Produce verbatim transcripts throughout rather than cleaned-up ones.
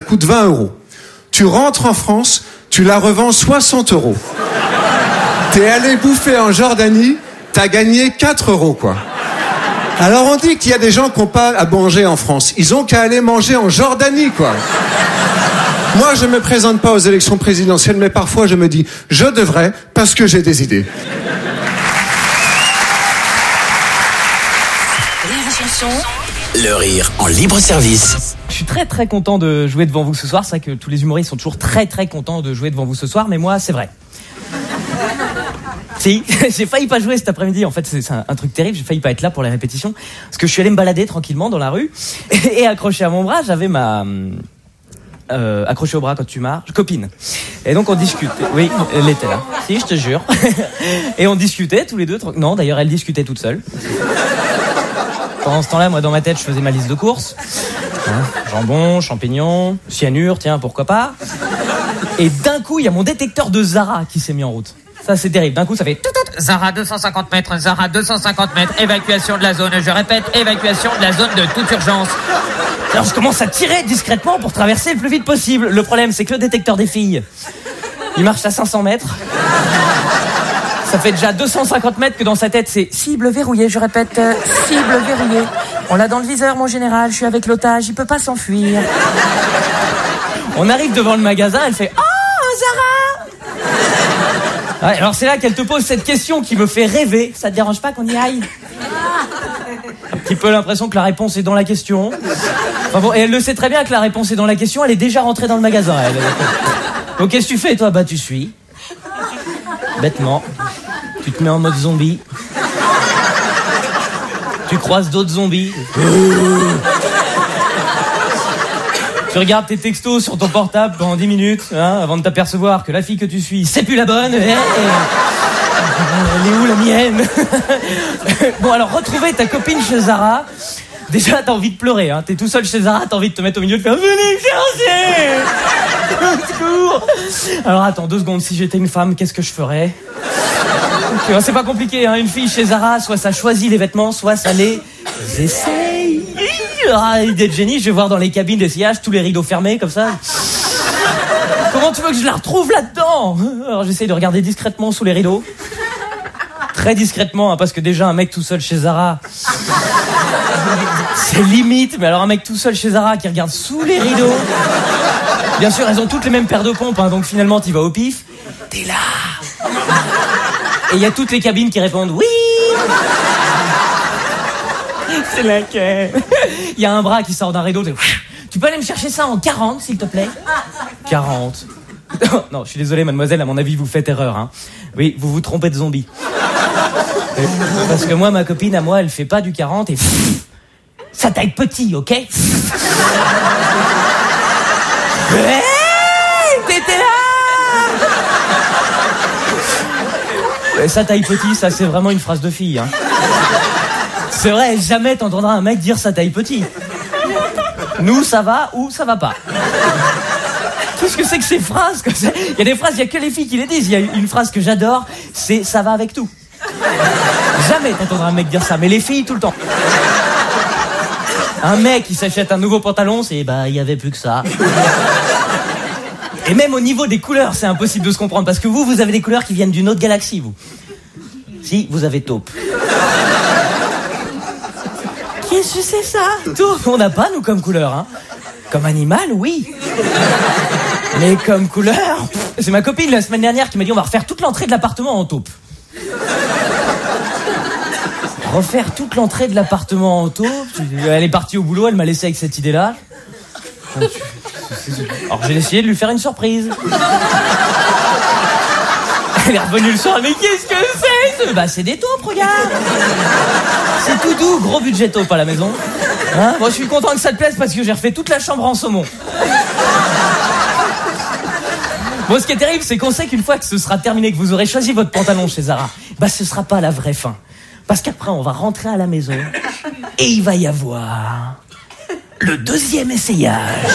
coûte vingt euros. Tu rentres en France, tu la revends soixante euros. T'es allé bouffer en Jordanie, t'as gagné quatre euros, quoi. Alors on dit qu'il y a des gens qui n'ont pas à manger en France. Ils ont qu'à aller manger en Jordanie, quoi. Moi, je ne me présente pas aux élections présidentielles, mais parfois je me dis, je devrais, parce que j'ai des idées. Le rire en libre service. Je suis très très content de jouer devant vous ce soir. C'est vrai que tous les humoristes sont toujours très très contents de jouer devant vous ce soir, mais moi, c'est vrai. Si, j'ai failli pas jouer cet après-midi. En fait, c'est, c'est un, un truc terrible. J'ai failli pas être là pour les répétitions parce que je suis allé me balader tranquillement dans la rue et, et accroché à mon bras, j'avais ma euh, accroché au bras quand tu marches, copine. Et donc on discutait. Oui, elle était là. Si, je te jure. Et on discutait tous les deux. Non, d'ailleurs, elle discutait toute seule. Pendant ce temps-là, moi, dans ma tête, je faisais ma liste de courses. Hein, jambon, champignons, cyanure, tiens, pourquoi pas. Et d'un coup, il y a mon détecteur de Zara qui s'est mis en route. Ça, c'est terrible. D'un coup, ça fait... tout, tout. Zara deux cent cinquante mètres, Zara deux cent cinquante mètres, évacuation de la zone. Je répète, évacuation de la zone de toute urgence. Alors, je commence à tirer discrètement pour traverser le plus vite possible. Le problème, c'est que le détecteur des filles, il marche à cinq cents mètres. Ça fait déjà deux cent cinquante mètres que dans sa tête, c'est cible verrouillée. Je répète, euh, cible verrouillée. On l'a dans le viseur, mon général. Je suis avec l'otage. Il peut pas s'enfuir. On arrive devant le magasin. Elle fait « Oh, Zara !» Ouais, alors c'est là qu'elle te pose cette question qui me fait rêver. Ça te dérange pas qu'on y aille? Un petit peu l'impression que la réponse est dans la question. Enfin bon, et elle le sait très bien que la réponse est dans la question. Elle est déjà rentrée dans le magasin. Elle. Donc qu'est-ce que tu fais, toi? Bah tu suis. Bêtement. Tu te mets en mode zombie. Tu croises d'autres zombies. Tu regardes tes textos sur ton portable pendant dix minutes, hein, avant de t'apercevoir que la fille que tu suis, c'est plus la bonne. Elle est où la mienne? Bon, alors, retrouver ta copine chez Zara, déjà, t'as envie de pleurer. Hein. T'es tout seul chez Zara, t'as envie de te mettre au milieu de faire « Venez me chercher !» Au secours. Alors, attends, deux secondes. Si j'étais une femme, qu'est-ce que je ferais? Okay, c'est pas compliqué, hein. Une fille chez Zara, soit ça choisit les vêtements, soit ça les essaye. Ah, idée de génie, je vais voir dans les cabines d'essayage tous les rideaux fermés, comme ça. Comment tu veux que je la retrouve là-dedans? Alors j'essaye de regarder discrètement sous les rideaux. Très discrètement, hein, parce que déjà un mec tout seul chez Zara, c'est limite. Mais alors un mec tout seul chez Zara qui regarde sous les rideaux. Bien sûr, elles ont toutes les mêmes paires de pompes, hein, donc finalement t'y vas au pif. T'es là. Et il y a toutes les cabines qui répondent oui. C'est laquelle? Il y a un bras qui sort d'un rideau. Tu peux aller me chercher ça en quarante, s'il te plaît? quarante. Non, je suis désolé, mademoiselle, à mon avis, vous faites erreur. Hein. Oui, vous vous trompez de zombie. Parce que moi, ma copine, à moi, elle fait pas du quarante et... Ça taille petit, ok? Hey, t'étais là! Ça taille petit, ça, c'est vraiment une phrase de fille. Hein. C'est vrai, jamais t'entendras un mec dire ça taille petit. Nous, ça va ou ça va pas. Qu'est-ce que c'est que ces phrases? Il y a des phrases, il y a que les filles qui les disent. Il y a une phrase que j'adore, c'est ça va avec tout. Jamais t'entendras un mec dire ça, mais les filles, tout le temps. Un mec qui s'achète un nouveau pantalon, c'est bah, il y avait plus que ça. Et même au niveau des couleurs, c'est impossible de se comprendre, parce que vous, vous avez des couleurs qui viennent d'une autre galaxie, vous. Si, vous avez taupe. Qu'est-ce que c'est ça? Taupe, on n'a pas, nous, comme couleur, hein. Comme animal, oui. Mais comme couleur... C'est ma copine, la semaine dernière, qui m'a dit on va refaire toute l'entrée de l'appartement en taupe. Refaire toute l'entrée de l'appartement en taupe? Elle est partie au boulot, elle m'a laissé avec cette idée-là. Alors j'ai essayé de lui faire une surprise. Elle est revenue le soir, mais qu'est-ce que c'est? Bah c'est des taupes, regarde. C'est tout doux, gros budget taupe à la maison. Hein? Moi je suis content que ça te plaise parce que j'ai refait toute la chambre en saumon. Bon, ce qui est terrible, c'est qu'on sait qu'une fois que ce sera terminé, que vous aurez choisi votre pantalon chez Zara, bah ce sera pas la vraie fin. Parce qu'après on va rentrer à la maison et il va y avoir le deuxième essayage.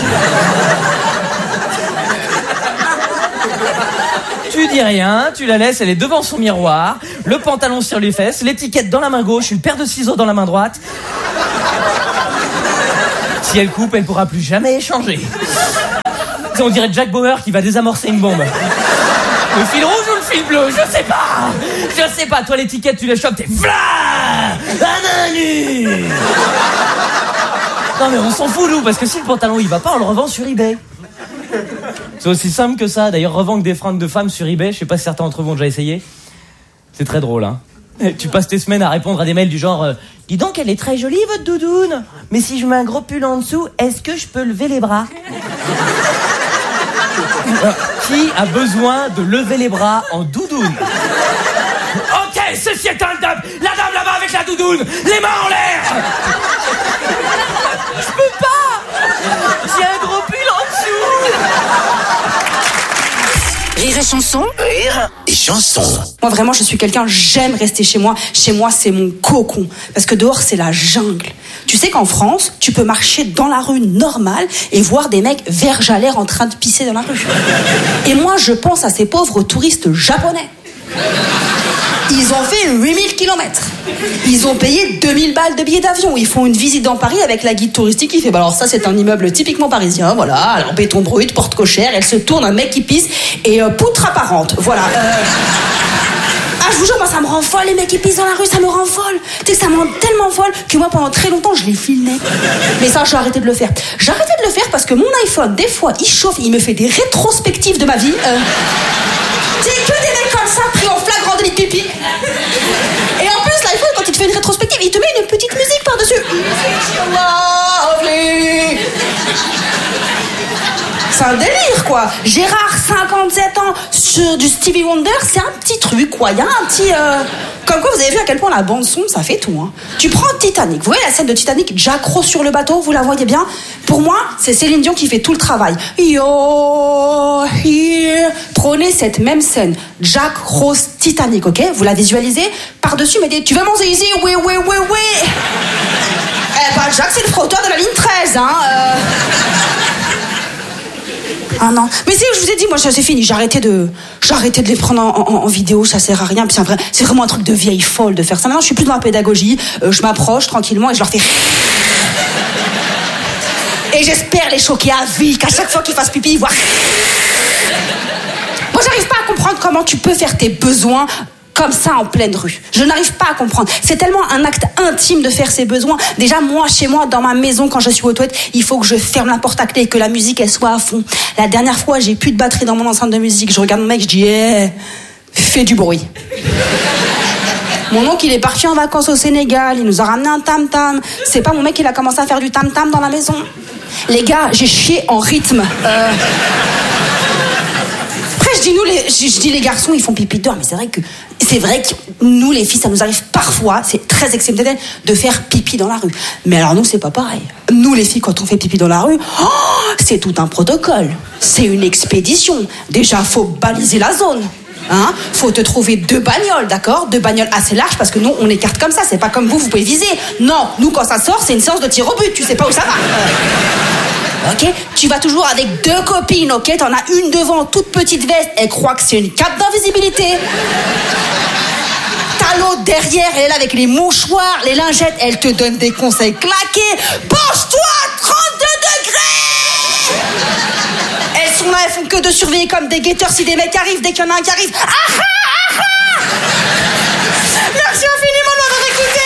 Tu dis rien, tu la laisses, elle est devant son miroir, le pantalon sur les fesses, l'étiquette dans la main gauche, une paire de ciseaux dans la main droite. Si elle coupe, elle pourra plus jamais échanger. sais, on dirait Jack Bauer qui va désamorcer une bombe. Le fil rouge ou le fil bleu? Je sais pas. Je sais pas. Toi, l'étiquette, tu la chopes, t'es v'là la nu. Non mais on s'en fout, nous, parce que si le pantalon il va pas, on le revend sur eBay. C'est aussi simple que ça. D'ailleurs, revendre des fringues de femmes sur eBay, je sais pas si certains d'entre vous ont déjà essayé. C'est très drôle, hein. Tu passes tes semaines à répondre à des mails du genre euh, « Dis donc, elle est très jolie, votre doudoune. Mais si je mets un gros pull en dessous, est-ce que je peux lever les bras ?» Qui a besoin de lever les bras en doudoune? Ok, ceci est un dame. La dame là-bas avec la doudoune, les mains en l'air. Je peux pas. J'ai un gros pull en dessous. Rire et chanson. Rire et chanson. Moi vraiment je suis quelqu'un, j'aime rester chez moi. Chez moi c'est mon cocon. Parce que dehors c'est la jungle. Tu sais qu'en France, tu peux marcher dans la rue normale et voir des mecs verges à l'air en train de pisser dans la rue. Et moi je pense à ces pauvres touristes japonais. Ils ont fait huit mille kilomètres. Ils ont payé deux mille balles de billets d'avion. Ils font une visite dans Paris avec la guide touristique qui fait bah alors ça c'est un immeuble typiquement parisien, voilà, alors béton brut, porte cochère, elle se tourne, un mec qui pisse et euh, poutre apparente, voilà. Euh... Ah je vous jure, moi ça me rend folle, les mecs qui pissent dans la rue, ça me rend folle. Tu sais, ça me rend tellement folle que moi pendant très longtemps je les filmais. Mais ça j'ai arrêté de le faire. J'ai arrêté de le faire parce que mon iPhone, des fois il chauffe, il me fait des rétrospectives de ma vie. Euh... C'est que des mecs comme ça pris en flagrant délit de pipi. Et en plus, l'iPhone, quand il te fait une rétrospective, il te met une petite musique par-dessus. C'est un délire, quoi. Gérard, cinquante-sept ans, sur du Stevie Wonder, c'est un petit truc, quoi. Il y a un petit... Euh... Comme quoi, vous avez vu à quel point la bande-son, ça fait tout, hein. Tu prends Titanic. Vous voyez la scène de Titanic, Jack Rose sur le bateau, vous la voyez bien? Pour moi, c'est Céline Dion qui fait tout le travail. You're here. Prenez cette même scène, Jack Rose Titanic, ok? Vous la visualisez? Par-dessus, mettez, tu veux manger ici? Oui, oui, oui, oui. Eh ben, Jack, c'est le frotteur de la ligne treize, hein. Euh... Ah non, mais c'est je vous ai dit, moi ça c'est fini, j'ai arrêté de, j'ai arrêté de les prendre en, en, en vidéo, ça sert à rien. Puis c'est, vrai, c'est vraiment un truc de vieille folle de faire ça. Maintenant je suis plus dans la pédagogie, euh, je m'approche tranquillement et je leur fais. Et j'espère les choquer à vie, qu'à chaque fois qu'ils fassent pipi, ils voient. Moi j'arrive pas à comprendre comment tu peux faire tes besoins comme ça en pleine rue. Je n'arrive pas à comprendre. C'est tellement un acte intime de faire ses besoins. Déjà, moi, chez moi, dans ma maison, quand je suis aux toilettes, il faut que je ferme la porte à clé et que la musique, elle soit à fond. La dernière fois, j'ai plus de batterie dans mon enceinte de musique. Je regarde mon mec, je dis, eh, fais du bruit. Mon oncle, il est parti en vacances au Sénégal. Il nous a ramené un tam-tam. C'est pas mon mec, il a commencé à faire du tam-tam dans la maison. Les gars, j'ai chié en rythme. Euh... Après, je dis, nous, les, je, je dis, les garçons, ils font pipi dehors. Mais c'est vrai que, c'est vrai que nous, les filles, ça nous arrive parfois, c'est très exceptionnel, de faire pipi dans la rue. Mais alors, nous, c'est pas pareil. Nous, les filles, quand on fait pipi dans la rue, oh, c'est tout un protocole. C'est une expédition. Déjà, faut baliser la zone. Hein, faut te trouver deux bagnoles, d'accord? Deux bagnoles assez larges parce que nous, on écarte comme ça. C'est pas comme vous, vous pouvez viser. Non, nous, quand ça sort, c'est une séance de tir au but. Tu sais pas où ça va. Euh... Ok, tu vas toujours avec deux copines, ok? T'en as une devant, toute petite veste, elle croit que c'est une cape d'invisibilité. T'as l'autre derrière, elle est là avec les mouchoirs, les lingettes, elle te donne des conseils claqués. Penche-toi, trente-deux degrés! Elles sont là, elles font que de surveiller comme des guetteurs si des mecs arrivent, dès qu'il y en a un qui arrive. Ah ah ah ah! Merci infiniment de m'avoir écouté.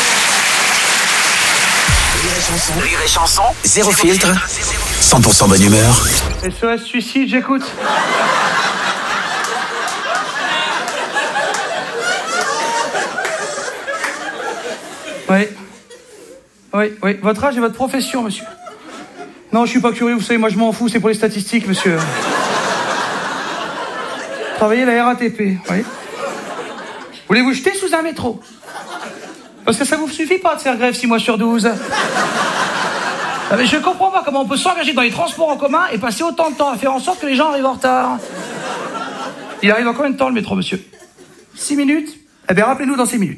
Rire et chanson, zéro filtre, cent pour cent bonne humeur. S O S suicide, j'écoute. Oui. Oui, oui. Votre âge et votre profession, monsieur. Non, je suis pas curieux, vous savez, moi je m'en fous, c'est pour les statistiques, monsieur. Travaillez à la R A T P, oui. Voulez vous jeter sous un métro? Parce que ça vous suffit pas de faire grève six mois sur douze. Ah, mais je comprends pas comment on peut s'engager dans les transports en commun et passer autant de temps à faire en sorte que les gens arrivent en retard. Il arrive en combien de temps le métro, monsieur? Six minutes? Eh bien, rappelez-nous dans six minutes.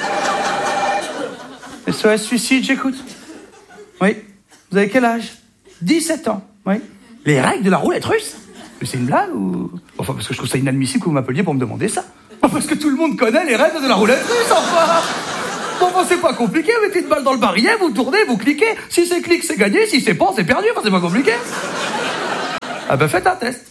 S O S suicide, j'écoute. Oui. Vous avez quel âge? dix-sept ans. Oui. Les règles de la roulette russe? Mais c'est une blague ou... Enfin, parce que je trouve ça inadmissible que vous m'appeliez pour me demander ça. Parce que tout le monde connaît les règles de la roulette russe, enfin. Bon, bon, c'est pas compliqué, vous mettez une balle dans le barillet, vous tournez, vous cliquez. Si c'est clic, c'est gagné. Si c'est pas, c'est perdu. Enfin, c'est pas compliqué. Ah ben faites un test.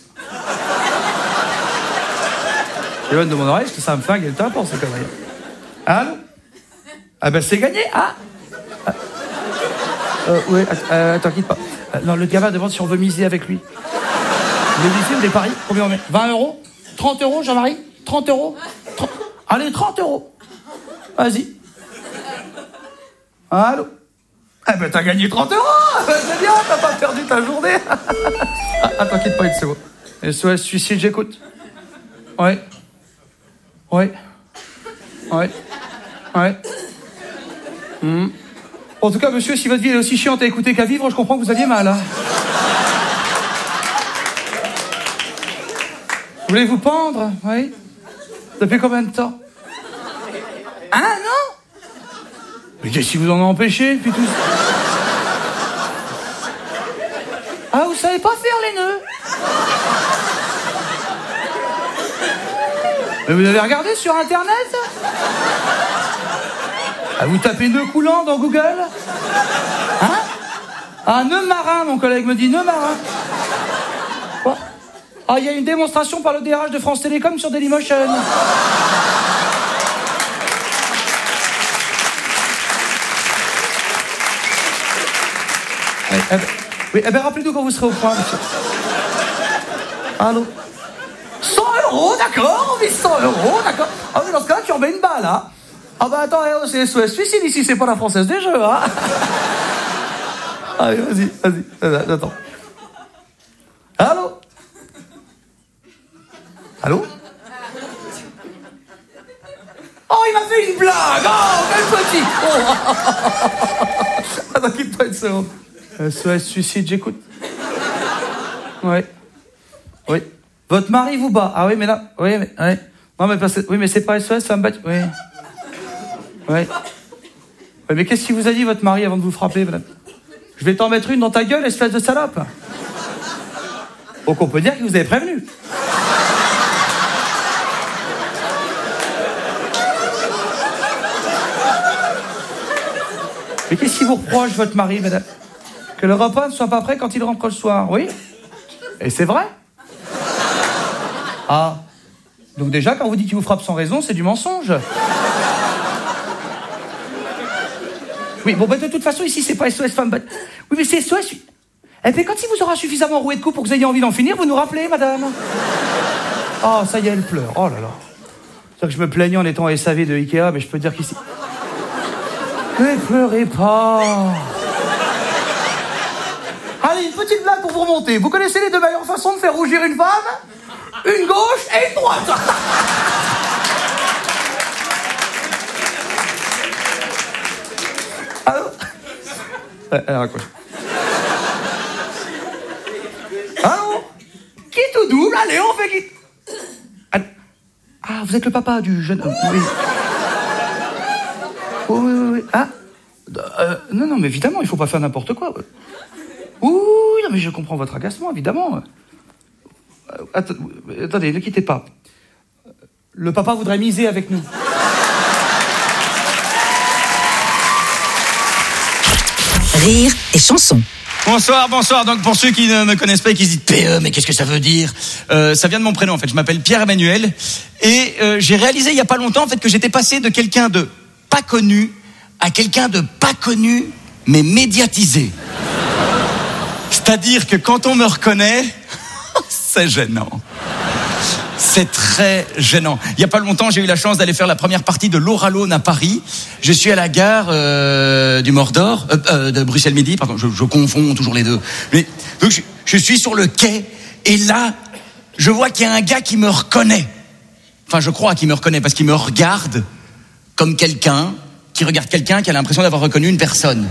J'éloigne de mon oreille, parce que ça me flingue le temps pour ces conneries. Allô? Ah ben c'est gagné, ah, ah. Euh, ouais, euh, attends, quitte pas. Euh, non, le gamin demande si on veut miser avec lui. Vous voulez miser ou des paris? Combien on met? vingt euros? trente euros, Jean-Marie? trente euros? trente... Allez, trente euros. Vas-y. Allô? Eh ben t'as gagné trente euros. C'est bien, t'as pas perdu ta journée. Ah, attends, quitte pas une seconde. S O S suicide, j'écoute. Ouais. Ouais. Ouais. Ouais. Mmh. En tout cas, monsieur, si votre vie est aussi chiante à écouter qu'à vivre, je comprends que vous aviez mal. Hein. Vous voulez vous pendre? Oui. Depuis combien de temps? Un an? Mais qu'est-ce qui vous en a empêché, puis tout... Ah, vous savez pas faire les nœuds? Mais vous avez regardé sur Internet? Ah, vous tapez nœud coulant dans Google? Hein? Ah, nœud marin, mon collègue me dit, nœud marin. Quoi? Ah, il y a une démonstration par le D R H de France Télécom sur Dailymotion. Eh, eh ben, oui, eh ben, rappelez-nous quand vous serez au point, monsieur. Allô? cent euros, d'accord, on vit cent euros, d'accord. Ah oui, dans ce cas-là, tu remets une balle, hein. Ah bah attends, c'est S O S suicide ici, c'est pas la Française des Jeux, hein. Allez, vas-y, vas-y, attends. Allô? Allô? Oh, il m'a fait une blague! Oh, quel petit! Oh. Attends, quitte pas une seconde. S O S suicide, j'écoute. Ouais. Oui. Votre mari vous bat. Ah oui, mais là... Oui, mais... Ouais. Non, mais parce que... Oui, mais c'est pas S O S, ça me bat... Oui. Oui. Oui, mais qu'est-ce qu'il vous a dit, votre mari, avant de vous frapper, madame? Je vais t'en mettre une dans ta gueule, espèce de salope. Donc on peut dire qu'il vous avait prévenu. Mais qu'est-ce qu'il vous reproche, votre mari, madame? Que le repas ne soit pas prêt quand il rentre le soir, oui? Et c'est vrai? Ah. Donc déjà, quand vous dites qu'il vous frappe sans raison, c'est du mensonge. Oui, bon, bah de toute façon, ici, c'est pas S O S femme... Oui, mais c'est S O S... Eh bien, quand il vous aura suffisamment roué de coups pour que vous ayez envie d'en finir, vous nous rappelez, madame? Oh, ça y est, elle pleure. Oh là là. C'est que je me plaignais en étant S A V de Ikea, mais je peux dire qu'ici... Ne pleurez pas. Allez, une petite blague pour vous remonter. Vous connaissez les deux meilleures façons de faire rougir une femme? Une gauche et une droite. Allô? Ouais, elle raccroche. Allô? Qui est tout double? Allez, on fait qui? Ah, vous êtes le papa du jeune homme. Oui. Oui, oui, oui, oui. Ah euh, non, non, mais évidemment, il faut pas faire n'importe quoi. Oui, non, mais je comprends votre agacement, évidemment. Attends, attendez, ne quittez pas. Le papa voudrait miser avec nous. Rire et chanson. Bonsoir, bonsoir. Donc pour ceux qui ne me connaissent pas et qui se disent P E, mais qu'est-ce que ça veut dire? euh, Ça vient de mon prénom en fait. Je m'appelle Pierre-Emmanuel et euh, j'ai réalisé il y a pas longtemps en fait que j'étais passé de quelqu'un de pas connu à quelqu'un de pas connu mais médiatisé. C'est-à-dire que quand on me reconnaît, c'est gênant. C'est très gênant. Il y a pas longtemps, j'ai eu la chance d'aller faire la première partie de l'Oralone à Paris. Je suis à la gare euh, du Mordor, euh, euh, de Bruxelles Midi, pardon, je, je confonds toujours les deux. Mais, donc je, je suis sur le quai et là, je vois qu'il y a un gars qui me reconnaît. Enfin, je crois qu'il me reconnaît parce qu'il me regarde comme quelqu'un qui regarde quelqu'un qui a l'impression d'avoir reconnu une personne.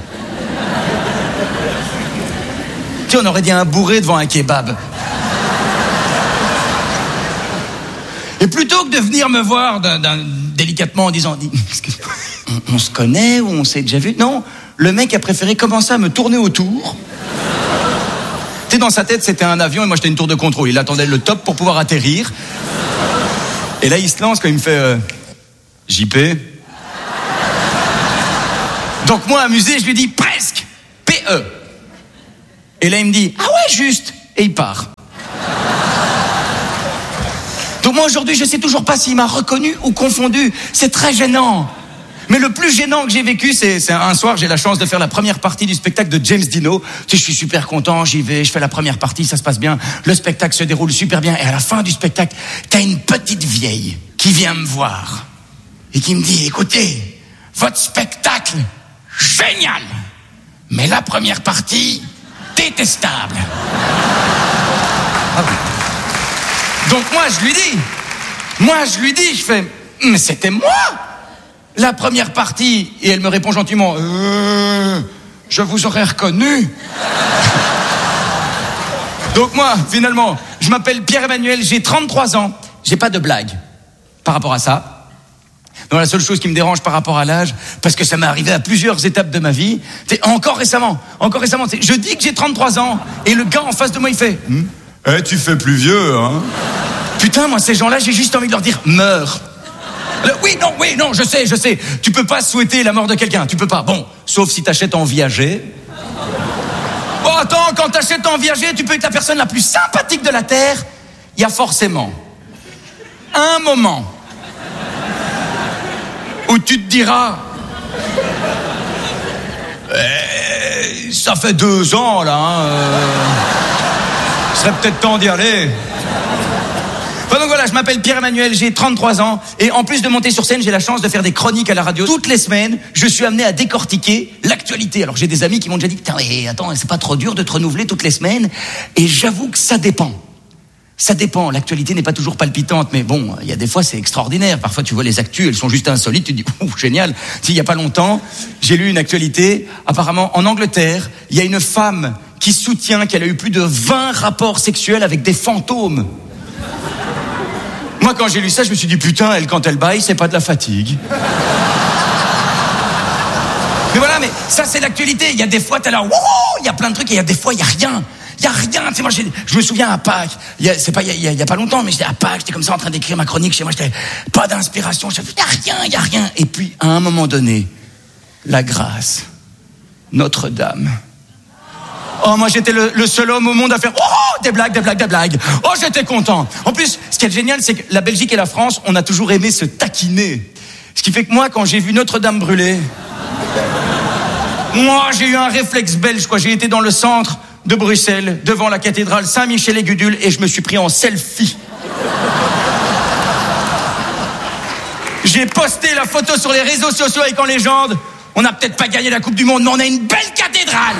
Tu sais, on aurait dit un bourré devant un kebab. Et plutôt que de venir me voir d'un, d'un, délicatement en disant on, on se connaît ou on s'est déjà vu, non, le mec a préféré commencer à me tourner autour. Tu sais, dans sa tête, c'était un avion et moi j'étais une tour de contrôle. Il attendait le top pour pouvoir atterrir. Et là, il se lance quand il me fait euh, J P. Donc moi, amusé, je lui dis presque P E. Et là, il me dit ah ouais, juste. Et il part. moi aujourd'hui, je sais toujours pas s'il m'a reconnu ou confondu. C'est très gênant. Mais le plus gênant que j'ai vécu, c'est, c'est un soir, j'ai la chance de faire la première partie du spectacle de James Dino. Tu sais, je suis super content, j'y vais, je fais la première partie, ça se passe bien. Le spectacle se déroule super bien. Et à la fin du spectacle, t'as une petite vieille qui vient me voir et qui me dit, écoutez, votre spectacle, génial, mais la première partie, détestable. Ah oui. Donc moi, je lui dis, moi, je lui dis, je fais, mais c'était moi la première partie. Et elle me répond gentiment, euh, je vous aurais reconnu. Donc moi, finalement, je m'appelle Pierre-Emmanuel, j'ai trente-trois ans, j'ai pas de blague par rapport à ça. Non, la seule chose qui me dérange par rapport à l'âge, parce que ça m'est arrivé à plusieurs étapes de ma vie, c'est encore récemment, encore récemment, c'est, je dis que j'ai trente-trois ans, et le gars en face de moi, il fait, hm, Eh, tu fais plus vieux, hein? Putain, moi, ces gens-là, j'ai juste envie de leur dire, meurs. Le, oui, non, oui, non, je sais, je sais. Tu peux pas souhaiter la mort de quelqu'un, tu peux pas. Bon, sauf si t'achètes en viager. Oh, attends, quand t'achètes en viager, tu peux être la personne la plus sympathique de la Terre. Il y a forcément un moment où tu te diras, eh, ça fait deux ans, là, hein, euh, il serait peut-être temps d'y aller. Enfin, donc voilà, je m'appelle Pierre-Emmanuel, j'ai trente-trois ans, et en plus de monter sur scène, j'ai la chance de faire des chroniques à la radio. Toutes les semaines, je suis amené à décortiquer l'actualité. Alors j'ai des amis qui m'ont déjà dit, putain, mais attends, c'est pas trop dur de te renouveler toutes les semaines? Et j'avoue que ça dépend. Ça dépend, l'actualité n'est pas toujours palpitante, mais bon, il y a des fois c'est extraordinaire. Parfois tu vois les actus, elles sont juste insolites, tu te dis, ouh, génial. Il y a pas longtemps, j'ai lu une actualité, apparemment en Angleterre, il y a une femme qui soutient qu'elle a eu plus de vingt rapports sexuels avec des fantômes. Moi, quand j'ai lu ça, je me suis dit, putain, elle, quand elle baille, c'est pas de la fatigue. Mais voilà, mais ça, c'est l'actualité. Il y a des fois, t'es là, wouhou, il y a plein de trucs, et il y a des fois, il y a rien. Il y a rien. Tu sais, moi, j'ai, je me souviens à Pâques, il y a, c'est pas, il y a, il y a pas longtemps, mais j'étais à Pâques, j'étais comme ça en train d'écrire ma chronique chez moi, j'étais pas d'inspiration. Je me suis dit, il y a rien, il y a rien. Et puis, à un moment donné, la grâce, Notre-Dame. Oh, moi, j'étais le, le seul homme au monde à faire, oh, des blagues, des blagues, des blagues. Oh, j'étais content. En plus, ce qui est génial, c'est que la Belgique et la France, on a toujours aimé se taquiner. Ce qui fait que moi, quand j'ai vu Notre-Dame brûler, moi, j'ai eu un réflexe belge, quoi. J'ai été dans le centre de Bruxelles, devant la cathédrale Saint-Michel-et-Gudule, et je me suis pris en selfie. J'ai posté la photo sur les réseaux sociaux avec en légende, on n'a peut-être pas gagné la Coupe du Monde, mais on a une belle cathédrale.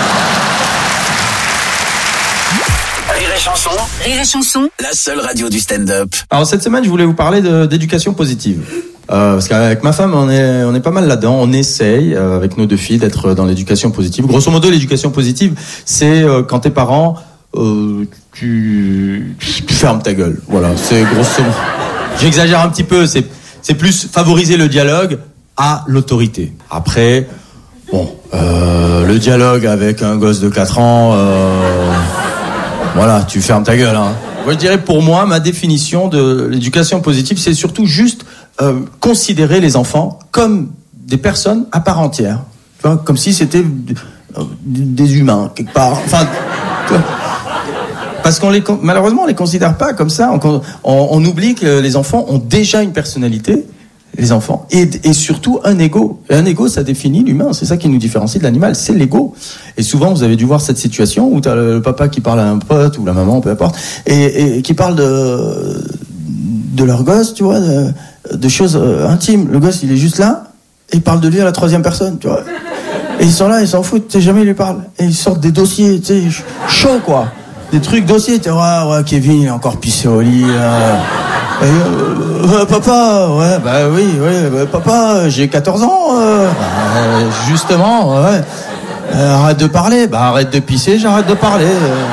Rire et chanson. Rire et chanson. La seule radio du stand-up. Alors cette semaine, je voulais vous parler de, d'éducation positive. Euh, parce qu'avec ma femme, on est, on est pas mal là-dedans. On essaye, euh, avec nos deux filles, d'être dans l'éducation positive. Grosso modo, l'éducation positive, c'est euh, quand tes parents, euh, tu, tu fermes ta gueule. Voilà, c'est grosso modo. J'exagère un petit peu. C'est, c'est plus favoriser le dialogue à l'autorité. Après, bon, euh, le dialogue avec un gosse de quatre ans, euh, voilà, tu fermes ta gueule. Hein. Moi, je dirais, pour moi, ma définition de l'éducation positive, c'est surtout juste euh, considérer les enfants comme des personnes à part entière. Tu vois, comme si c'était euh, des humains, quelque part. Enfin, parce qu'on les, malheureusement, on les considère pas comme ça. On, on, on oublie que les enfants ont déjà une personnalité, les enfants, et, et surtout un ego. Et un ego, ça définit l'humain. C'est ça qui nous différencie de l'animal, c'est l'ego. Et souvent, vous avez dû voir cette situation où t'as le papa qui parle à un pote ou la maman, peu importe, et, et qui parle de de leur gosse, tu vois, de, de choses intimes. Le gosse, il est juste là et il parle de lui à la troisième personne, tu vois. Et ils sont là, ils s'en foutent, tu sais, jamais ils lui parlent. Et ils sortent des dossiers, tu sais, chauds, quoi. Des trucs dossiers, tu sais, ouais, ouais, Kevin, il a encore pissé au lit, là. Et, euh, euh, papa, ouais, bah oui, oui, bah, papa, j'ai quatorze ans, euh, bah, justement, ouais. Euh, arrête de parler, bah arrête de pisser, j'arrête de parler. Euh.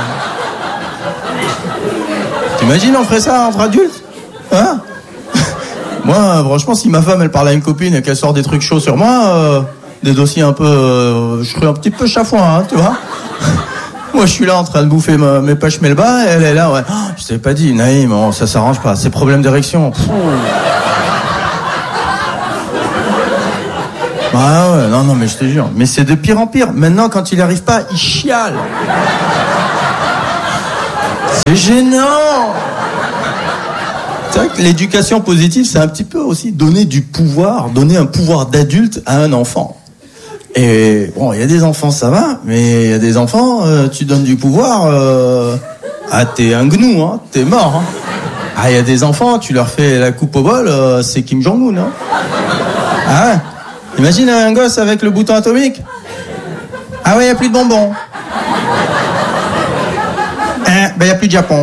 T'imagines, on ferait ça entre adultes, hein? Moi, franchement, si ma femme, elle parle à une copine et qu'elle sort des trucs chauds sur moi, euh, des dossiers un peu, euh, je serais un petit peu chafouin, hein, tu vois? Moi, je suis là en train de bouffer ma, mes pêches melba, et elle est là, ouais. Oh, je t'avais pas dit, Naïm, oh, ça s'arrange pas, c'est problème d'érection. Pff. Bah ouais, non, non, mais je te jure. Mais c'est de pire en pire. Maintenant, quand il n'y arrive pas, il chiale. C'est gênant. C'est vrai que l'éducation positive, c'est un petit peu aussi donner du pouvoir, donner un pouvoir d'adulte à un enfant. Et bon, il y a des enfants, ça va, mais il y a des enfants, euh, tu donnes du pouvoir, euh, ah, t'es un gnou, hein, t'es mort. Hein. Ah, il y a des enfants, tu leur fais la coupe au bol, euh, c'est Kim Jong-un. Hein. Ah ouais. Imagine un gosse avec le bouton atomique. Ah ouais, il n'y a plus de bonbons. Eh, ben il n'y a plus de Japon.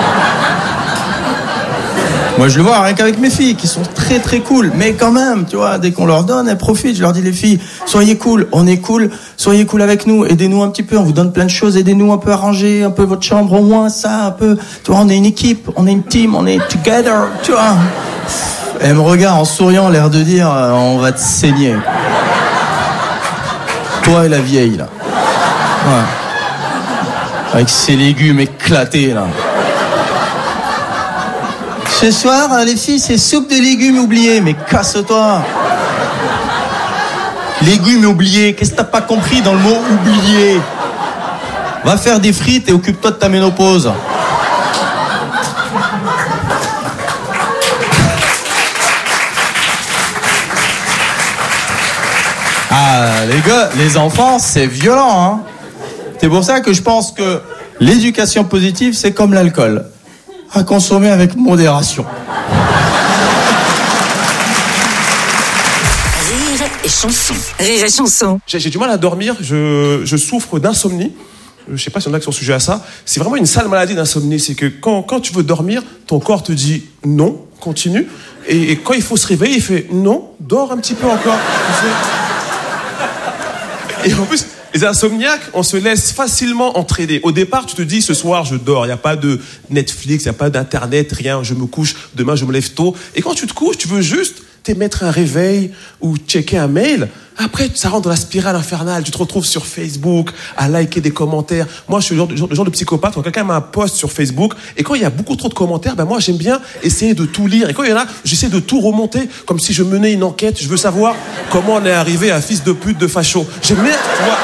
Moi, je le vois rien qu'avec mes filles, qui sont très très cool. Mais quand même, tu vois, dès qu'on leur donne, elles profitent. Je leur dis, les filles, soyez cool, on est cool, soyez cool avec nous, aidez-nous un petit peu, on vous donne plein de choses, aidez-nous un peu à ranger un peu votre chambre, au moins ça, un peu. Tu vois, on est une équipe, on est une team, on est together, tu vois. Elle me regarde en souriant, l'air de dire, on va te saigner. Toi et la vieille, là. Ouais. Avec ses légumes éclatés, là. Ce soir, les filles, c'est soupe de légumes oubliés. Mais casse-toi. Légumes oubliés. Qu'est-ce que t'as pas compris dans le mot oublié? Va faire des frites et occupe-toi de ta ménopause. Ah, les gars, les enfants, c'est violent, hein. C'est pour ça que je pense que l'éducation positive, c'est comme l'alcool. À consommer avec modération. Rire et chanson. Rire et chanson. J'ai, j'ai du mal à dormir, je, je souffre d'insomnie. Je sais pas si on a qui sont sujets à ça. C'est vraiment une sale maladie d'insomnie. C'est que quand, quand tu veux dormir, ton corps te dit non, continue. Et, et quand il faut se réveiller, il fait non, dors un petit peu encore. Et en plus, les insomniaques, on se laisse facilement entraîner. Au départ, tu te dis, ce soir, je dors. Il n'y a pas de Netflix, il n'y a pas d'Internet, rien. Je me couche, demain, je me lève tôt. Et quand tu te couches, tu veux juste t'émettre un réveil ou checker un mail. Après, ça rentre dans la spirale infernale. Tu te retrouves sur Facebook à liker des commentaires. Moi, je suis le genre de, le genre de psychopathe. Quand quelqu'un met un post sur Facebook, et quand il y a beaucoup trop de commentaires, ben moi, j'aime bien essayer de tout lire. Et quand il y en a, j'essaie de tout remonter, comme si je menais une enquête. Je veux savoir comment on est arrivé à fils de pute de facho. J'aime bien, tu vois.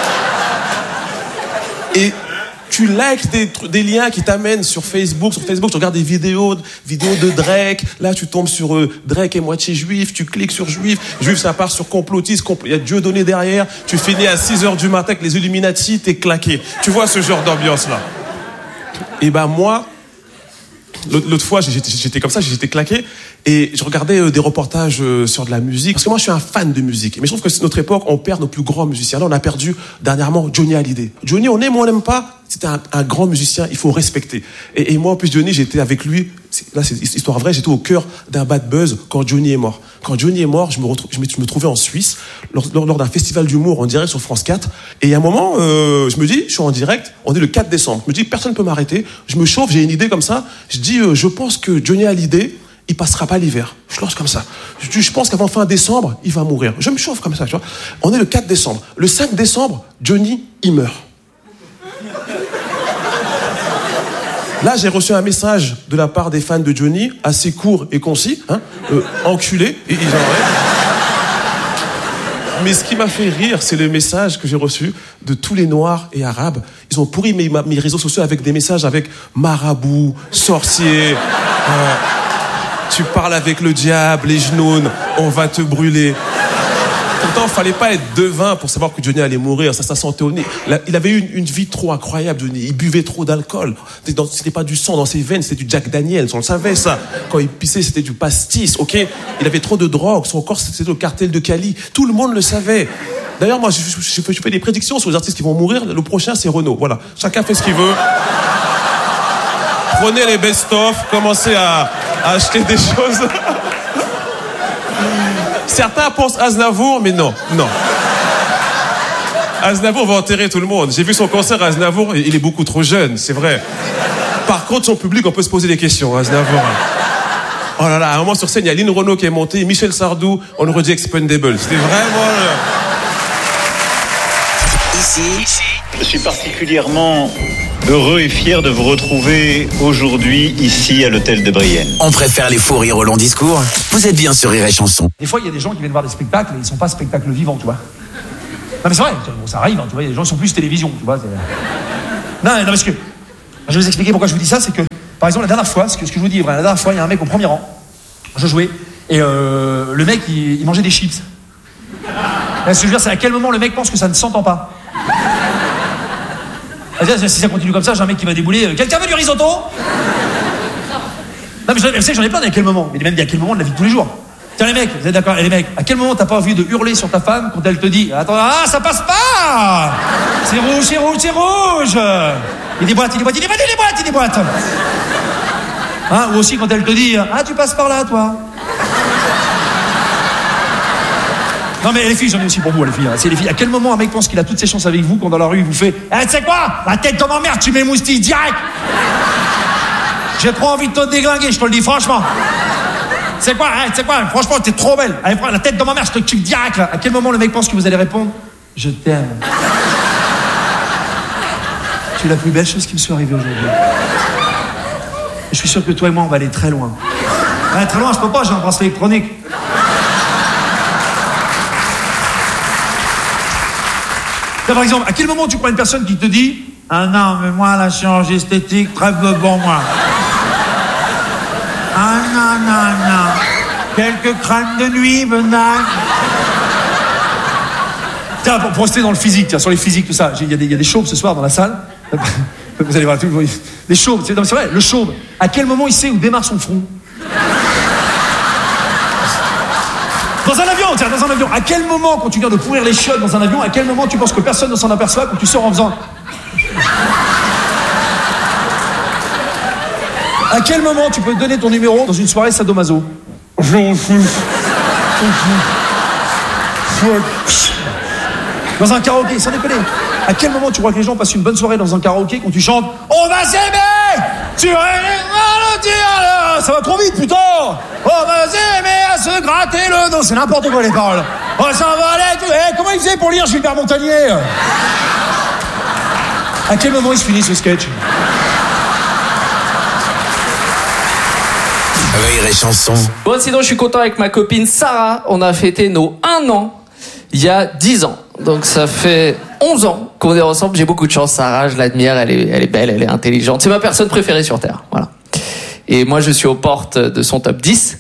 Et tu likes des, des liens qui t'amènent sur Facebook. Sur Facebook, tu regardes des vidéos, vidéos de Drake. Là, tu tombes sur euh, Drake est moitié juif. Tu cliques sur juif. Juif, ça part sur complotiste. Il y a Dieu donné derrière. Tu finis à six heures du matin avec les Illuminati. T'es claqué. Tu vois ce genre d'ambiance-là. Et ben moi, l'autre fois, j'étais, j'étais comme ça, j'étais claqué. Et je regardais euh, des reportages euh, sur de la musique. Parce que moi, je suis un fan de musique. Mais je trouve que c'est notre époque, on perd nos plus grands musiciens. Là, on a perdu dernièrement Johnny Hallyday. Johnny, on aime ou on n'aime pas, c'était un, un grand musicien, il faut respecter. Et, et moi, en plus, Johnny, j'étais avec lui. C'est, là, c'est histoire vraie, j'étais au cœur d'un bad buzz quand Johnny est mort. Quand Johnny est mort, je me, retrouve, je me, je me trouvais en Suisse, lors, lors, lors d'un festival d'humour en direct sur France quatre. Et il y a un moment, euh, je me dis, je suis en direct, on est le quatre décembre. Je me dis, personne ne peut m'arrêter. Je me chauffe, j'ai une idée comme ça. Je dis, euh, je pense que Johnny Hallyday, il passera pas l'hiver. Je lance comme ça. Je dis, je pense qu'avant fin décembre, il va mourir. Je me chauffe comme ça, tu vois. On est le quatre décembre. Le cinq décembre, Johnny, il meurt. Là, j'ai reçu un message de la part des fans de Johnny, assez court et concis, hein, euh, enculé, et ils en Mais ce qui m'a fait rire, c'est le message que j'ai reçu de tous les Noirs et Arabes. Ils ont pourri mes, mes réseaux sociaux avec des messages avec marabout, sorcier, euh, tu parles avec le diable, les genoux, on va te brûler. Pourtant, il fallait pas être devin pour savoir que Johnny allait mourir. Ça, ça sentait au nez. Il avait eu une, une vie trop incroyable, Johnny. Il buvait trop d'alcool. C'était pas du sang dans ses veines, c'était du Jack Daniels. On le savait, ça. Quand il pissait, c'était du pastis, ok? Il avait trop de drogue. Son corps, c'était le cartel de Cali. Tout le monde le savait. D'ailleurs, moi, je, je, je, fais, je fais des prédictions sur les artistes qui vont mourir. Le prochain, c'est Renaud. Voilà. Chacun fait ce qu'il veut. Prenez les best-of, commencez à, à acheter des choses. Certains pensent Aznavour, mais non, non. Aznavour va enterrer tout le monde. J'ai vu son concert à Aznavour, il est beaucoup trop jeune, c'est vrai. Par contre, son public, on peut se poser des questions, Aznavour. Oh là là, à un moment sur scène, il y a Lynn Renaud qui est montée, Michel Sardou, on aurait dit Expendable. C'était vraiment... Ici, je suis particulièrement heureux et fier de vous retrouver aujourd'hui ici à l'hôtel de Brienne. On préfère les faux rires au long discours. Vous êtes bien sur Rire et Chanson. Des fois, il y a des gens qui viennent voir des spectacles et ils sont pas spectacles vivants, tu vois. Non mais c'est vrai, bon, ça arrive, hein, tu vois, il y a des gens qui sont plus télévision, tu vois. Non, non, parce que je vais vous expliquer pourquoi je vous dis ça, c'est que Par exemple, la dernière fois, ce que, ce que je vous dis, vrai, la dernière fois, il y a un mec au premier rang. Je jouais et euh, le mec, il, il mangeait des chips. Là, ce que je veux dire, c'est à quel moment le mec pense que ça ne s'entend pas. Si ça continue comme ça, j'ai un mec qui va débouler. Euh, Quelqu'un veut du risotto? Non mais je sais, j'en ai plein. À quel moment? Mais même à quel moment de la vie de tous les jours? Tiens les mecs, vous êtes d'accord? Et les mecs, à quel moment t'as pas envie de hurler sur ta femme quand elle te dit attends, ah ça passe pas, c'est rouge, c'est rouge, c'est rouge. Il déboîte, il déboîte, il déboîte, il déboîte, il déboîte. Hein, ou aussi quand elle te dit ah tu passes par là toi. Non mais les filles, j'en ai aussi pour vous les filles. Hein. C'est les filles. À quel moment un mec pense qu'il a toutes ses chances avec vous quand dans la rue il vous fait eh, tu sais quoi, la tête comme emmerde, tu m'émoustilles direct. J'ai trop envie de te déglinguer, je te le dis franchement. C'est quoi, hein, c'est quoi, franchement t'es trop belle. Allez, prends la tête dans ma mère, je te tue direct là. À quel moment le mec pense que vous allez répondre je t'aime. Tu es la plus belle chose qui me soit arrivée aujourd'hui. Je suis sûr que toi et moi on va aller très loin. Ouais, très loin je peux pas, j'ai un bracelet électronique. Là, par exemple, à quel moment tu crois une personne qui te dit ah non mais moi la chirurgie esthétique trêve de bon moi. Ah non, non, non. Quelques crèmes de nuit, benignes. Tiens, pour, pour rester dans le physique, tiens, sur les physiques, tout ça, il y, y a des chauves ce soir dans la salle. Vous allez voir, tout, des chauves, c'est, c'est vrai, le chauve. À quel moment il sait où démarre son front? Dans un avion, tiens, dans un avion. À quel moment, quand tu viens de pourrir les chiottes dans un avion, à quel moment tu penses que personne ne s'en aperçoit quand tu sors en faisant... À quel moment tu peux donner ton numéro dans une soirée sadomaso? Dans un karaoké, sans déconner. À quel moment tu crois que les gens passent une bonne soirée dans un karaoké quand tu chantes on va s'aimer, tu ça va trop vite putain, on va s'aimer à se gratter le dos, c'est n'importe quoi les paroles. On s'en va aller, tu... hey, comment il faisait pour lire Gilbert Montagnier? À quel moment il se finit ce sketch? Rire et chanson. Bon, sinon, je suis content avec ma copine Sarah. On a fêté nos un an il y a dix ans. Donc, ça fait onze ans qu'on est ensemble. J'ai beaucoup de chance, Sarah. Je l'admire. Elle est, elle est belle, elle est intelligente. C'est ma personne préférée sur Terre. Voilà. Et moi, je suis aux portes de son top dix.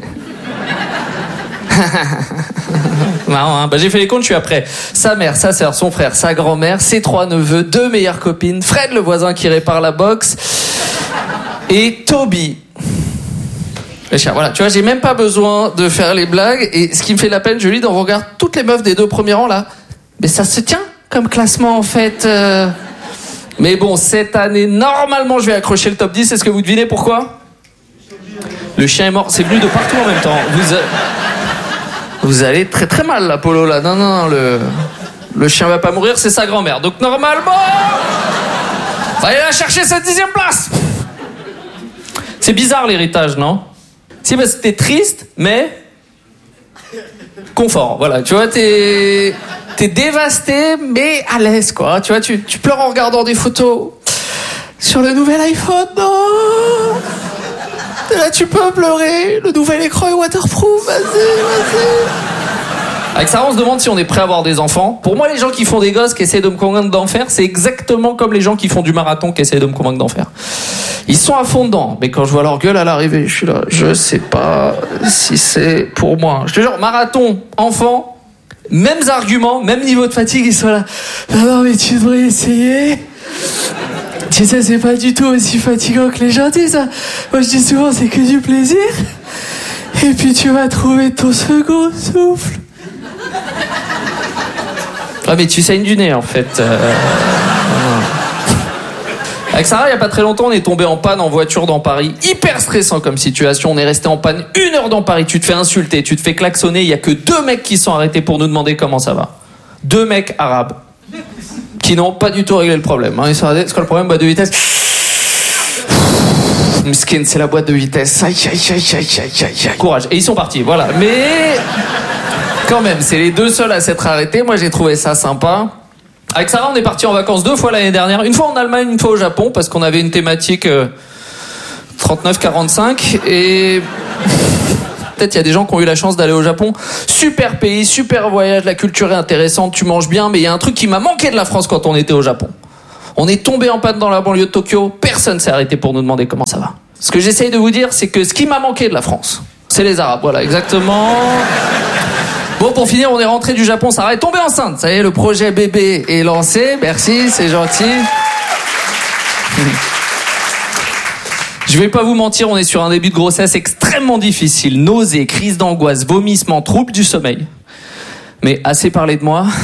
Marrant, hein. Bah, j'ai fait les comptes, je suis après. Sa mère, sa sœur, son frère, sa grand-mère, ses trois neveux, deux meilleures copines, Fred, le voisin qui répare la boxe, et Toby. Voilà, tu vois, j'ai même pas besoin de faire les blagues. Et ce qui me fait de la peine, je lis dans vos regards toutes les meufs des deux premiers rangs là. Mais ça se tient comme classement en fait. Euh... Mais bon, cette année, normalement, je vais accrocher le top dix. Est-ce que vous devinez pourquoi? Le chien est mort. C'est venu de partout en même temps. Vous, a... vous allez très très mal, l'Apollo là. Non, non, non, le, le chien va pas mourir, c'est sa grand-mère. Donc normalement, fallait la chercher cette dixième place. C'est bizarre l'héritage, non? Si, parce que t'es triste, mais confort. Voilà, tu vois, t'es t'es dévasté, mais à l'aise, quoi. Tu vois, tu, tu pleures en regardant des photos sur le nouvel iPhone. Non, là, tu peux pleurer. Le nouvel écran est waterproof. Vas-y, vas-y. Avec Sarah, on se demande si on est prêt à avoir des enfants. Pour moi, les gens qui font des gosses, qui essaient de me convaincre d'en faire, c'est exactement comme les gens qui font du marathon, qui essaient de me convaincre d'en faire. Ils sont à fond dedans, mais quand je vois leur gueule à l'arrivée, je suis là, je sais pas si c'est pour moi. Je te jure, marathon, enfant, mêmes arguments, même niveau de fatigue, ils sont là. Non, non, mais tu devrais essayer. Tu sais, c'est pas du tout aussi fatigant que les gens disent. Moi, je dis souvent, c'est que du plaisir. Et puis, tu vas trouver ton second souffle. Ah, mais tu saignes du nez, en fait. Euh... Avec Sarah, il n'y a pas très longtemps, on est tombé en panne en voiture dans Paris. Hyper stressant comme situation. On est resté en panne une heure dans Paris. Tu te fais insulter, tu te fais klaxonner. Il n'y a que deux mecs qui sont arrêtés pour nous demander comment ça va. Deux mecs arabes qui n'ont pas du tout réglé le problème. Ils sont arrêtés. C'est quoi le problème? Boîte de vitesse. Miskin, c'est la boîte de vitesse. Aïe, aïe, aïe, aïe, aïe, aïe, aïe. Courage. Et ils sont partis, voilà. Mais quand même, c'est les deux seuls à s'être arrêtés. Moi, j'ai trouvé ça sympa. Avec Sarah, on est parti en vacances deux fois l'année dernière. Une fois en Allemagne, une fois au Japon, parce qu'on avait une thématique euh, trente-neuf quarante-cinq. Et peut-être il y a des gens qui ont eu la chance d'aller au Japon. Super pays, super voyage, la culture est intéressante, tu manges bien. Mais il y a un truc qui m'a manqué de la France quand on était au Japon. On est tombé en panne dans la banlieue de Tokyo, personne s'est arrêté pour nous demander comment ça va. Ce que j'essaye de vous dire, c'est que ce qui m'a manqué de la France, c'est les Arabes, voilà, exactement. Bon, pour finir, on est rentré du Japon, Sarah est tombée enceinte. Ça y est, le projet bébé est lancé. Merci, c'est gentil. Je vais pas vous mentir, on est sur un début de grossesse extrêmement difficile. Nausées, crises d'angoisse, vomissements, troubles du sommeil. Mais assez parlé de moi.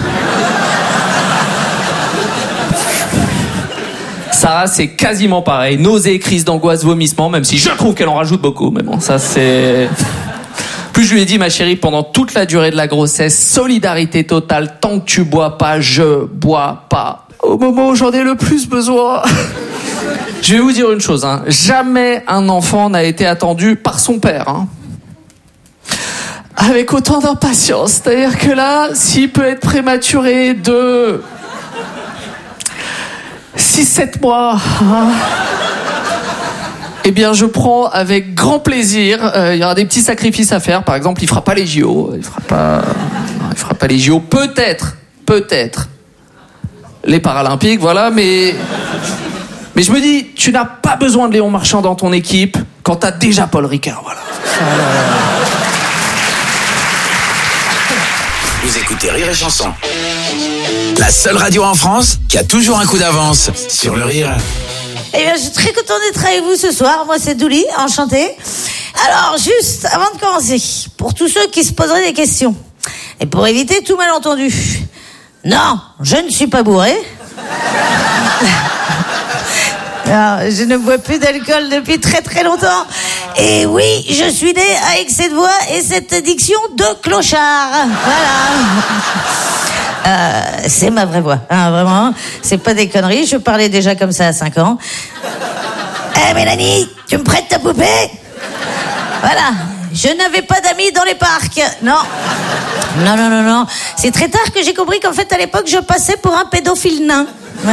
Sarah, c'est quasiment pareil. Nausées, crises d'angoisse, vomissements, même si je trouve qu'elle en rajoute beaucoup. Mais bon, ça c'est... Plus je lui ai dit, ma chérie, pendant toute la durée de la grossesse, solidarité totale, tant que tu bois pas, je bois pas. Au moment où j'en ai le plus besoin. Je vais vous dire une chose, hein. Jamais un enfant n'a été attendu par son père, hein. Avec autant d'impatience. C'est-à-dire que là, s'il peut être prématuré de six sept mois... Hein, eh bien, je prends avec grand plaisir. Euh, il y aura des petits sacrifices à faire. Par exemple, il fera pas les J O. Il fera pas. Non, il fera pas les J O. Peut-être, peut-être les Paralympiques, voilà. Mais, mais je me dis, tu n'as pas besoin de Léon Marchand dans ton équipe quand t'as déjà Paul Ricard, voilà. Vous écoutez Rire et Chanson, la seule radio en France qui a toujours un coup d'avance sur le rire. Eh bien, je suis très contente d'être avec vous ce soir. Moi, c'est Douli, enchantée. Alors, juste avant de commencer, pour tous ceux qui se poseraient des questions, et pour éviter tout malentendu, non, je ne suis pas bourré. Non, je ne bois plus d'alcool depuis très très longtemps. Et oui, je suis née avec cette voix et cette diction de clochard. Voilà. Euh, c'est ma vraie voix, hein, vraiment. C'est pas des conneries, je parlais déjà comme ça à cinq ans. Eh hey, Mélanie, tu me prêtes ta poupée? Voilà. Je n'avais pas d'amis dans les parcs. Non. Non, non, non, non. C'est très tard que j'ai compris qu'en fait, à l'époque, je passais pour un pédophile nain. Ouais.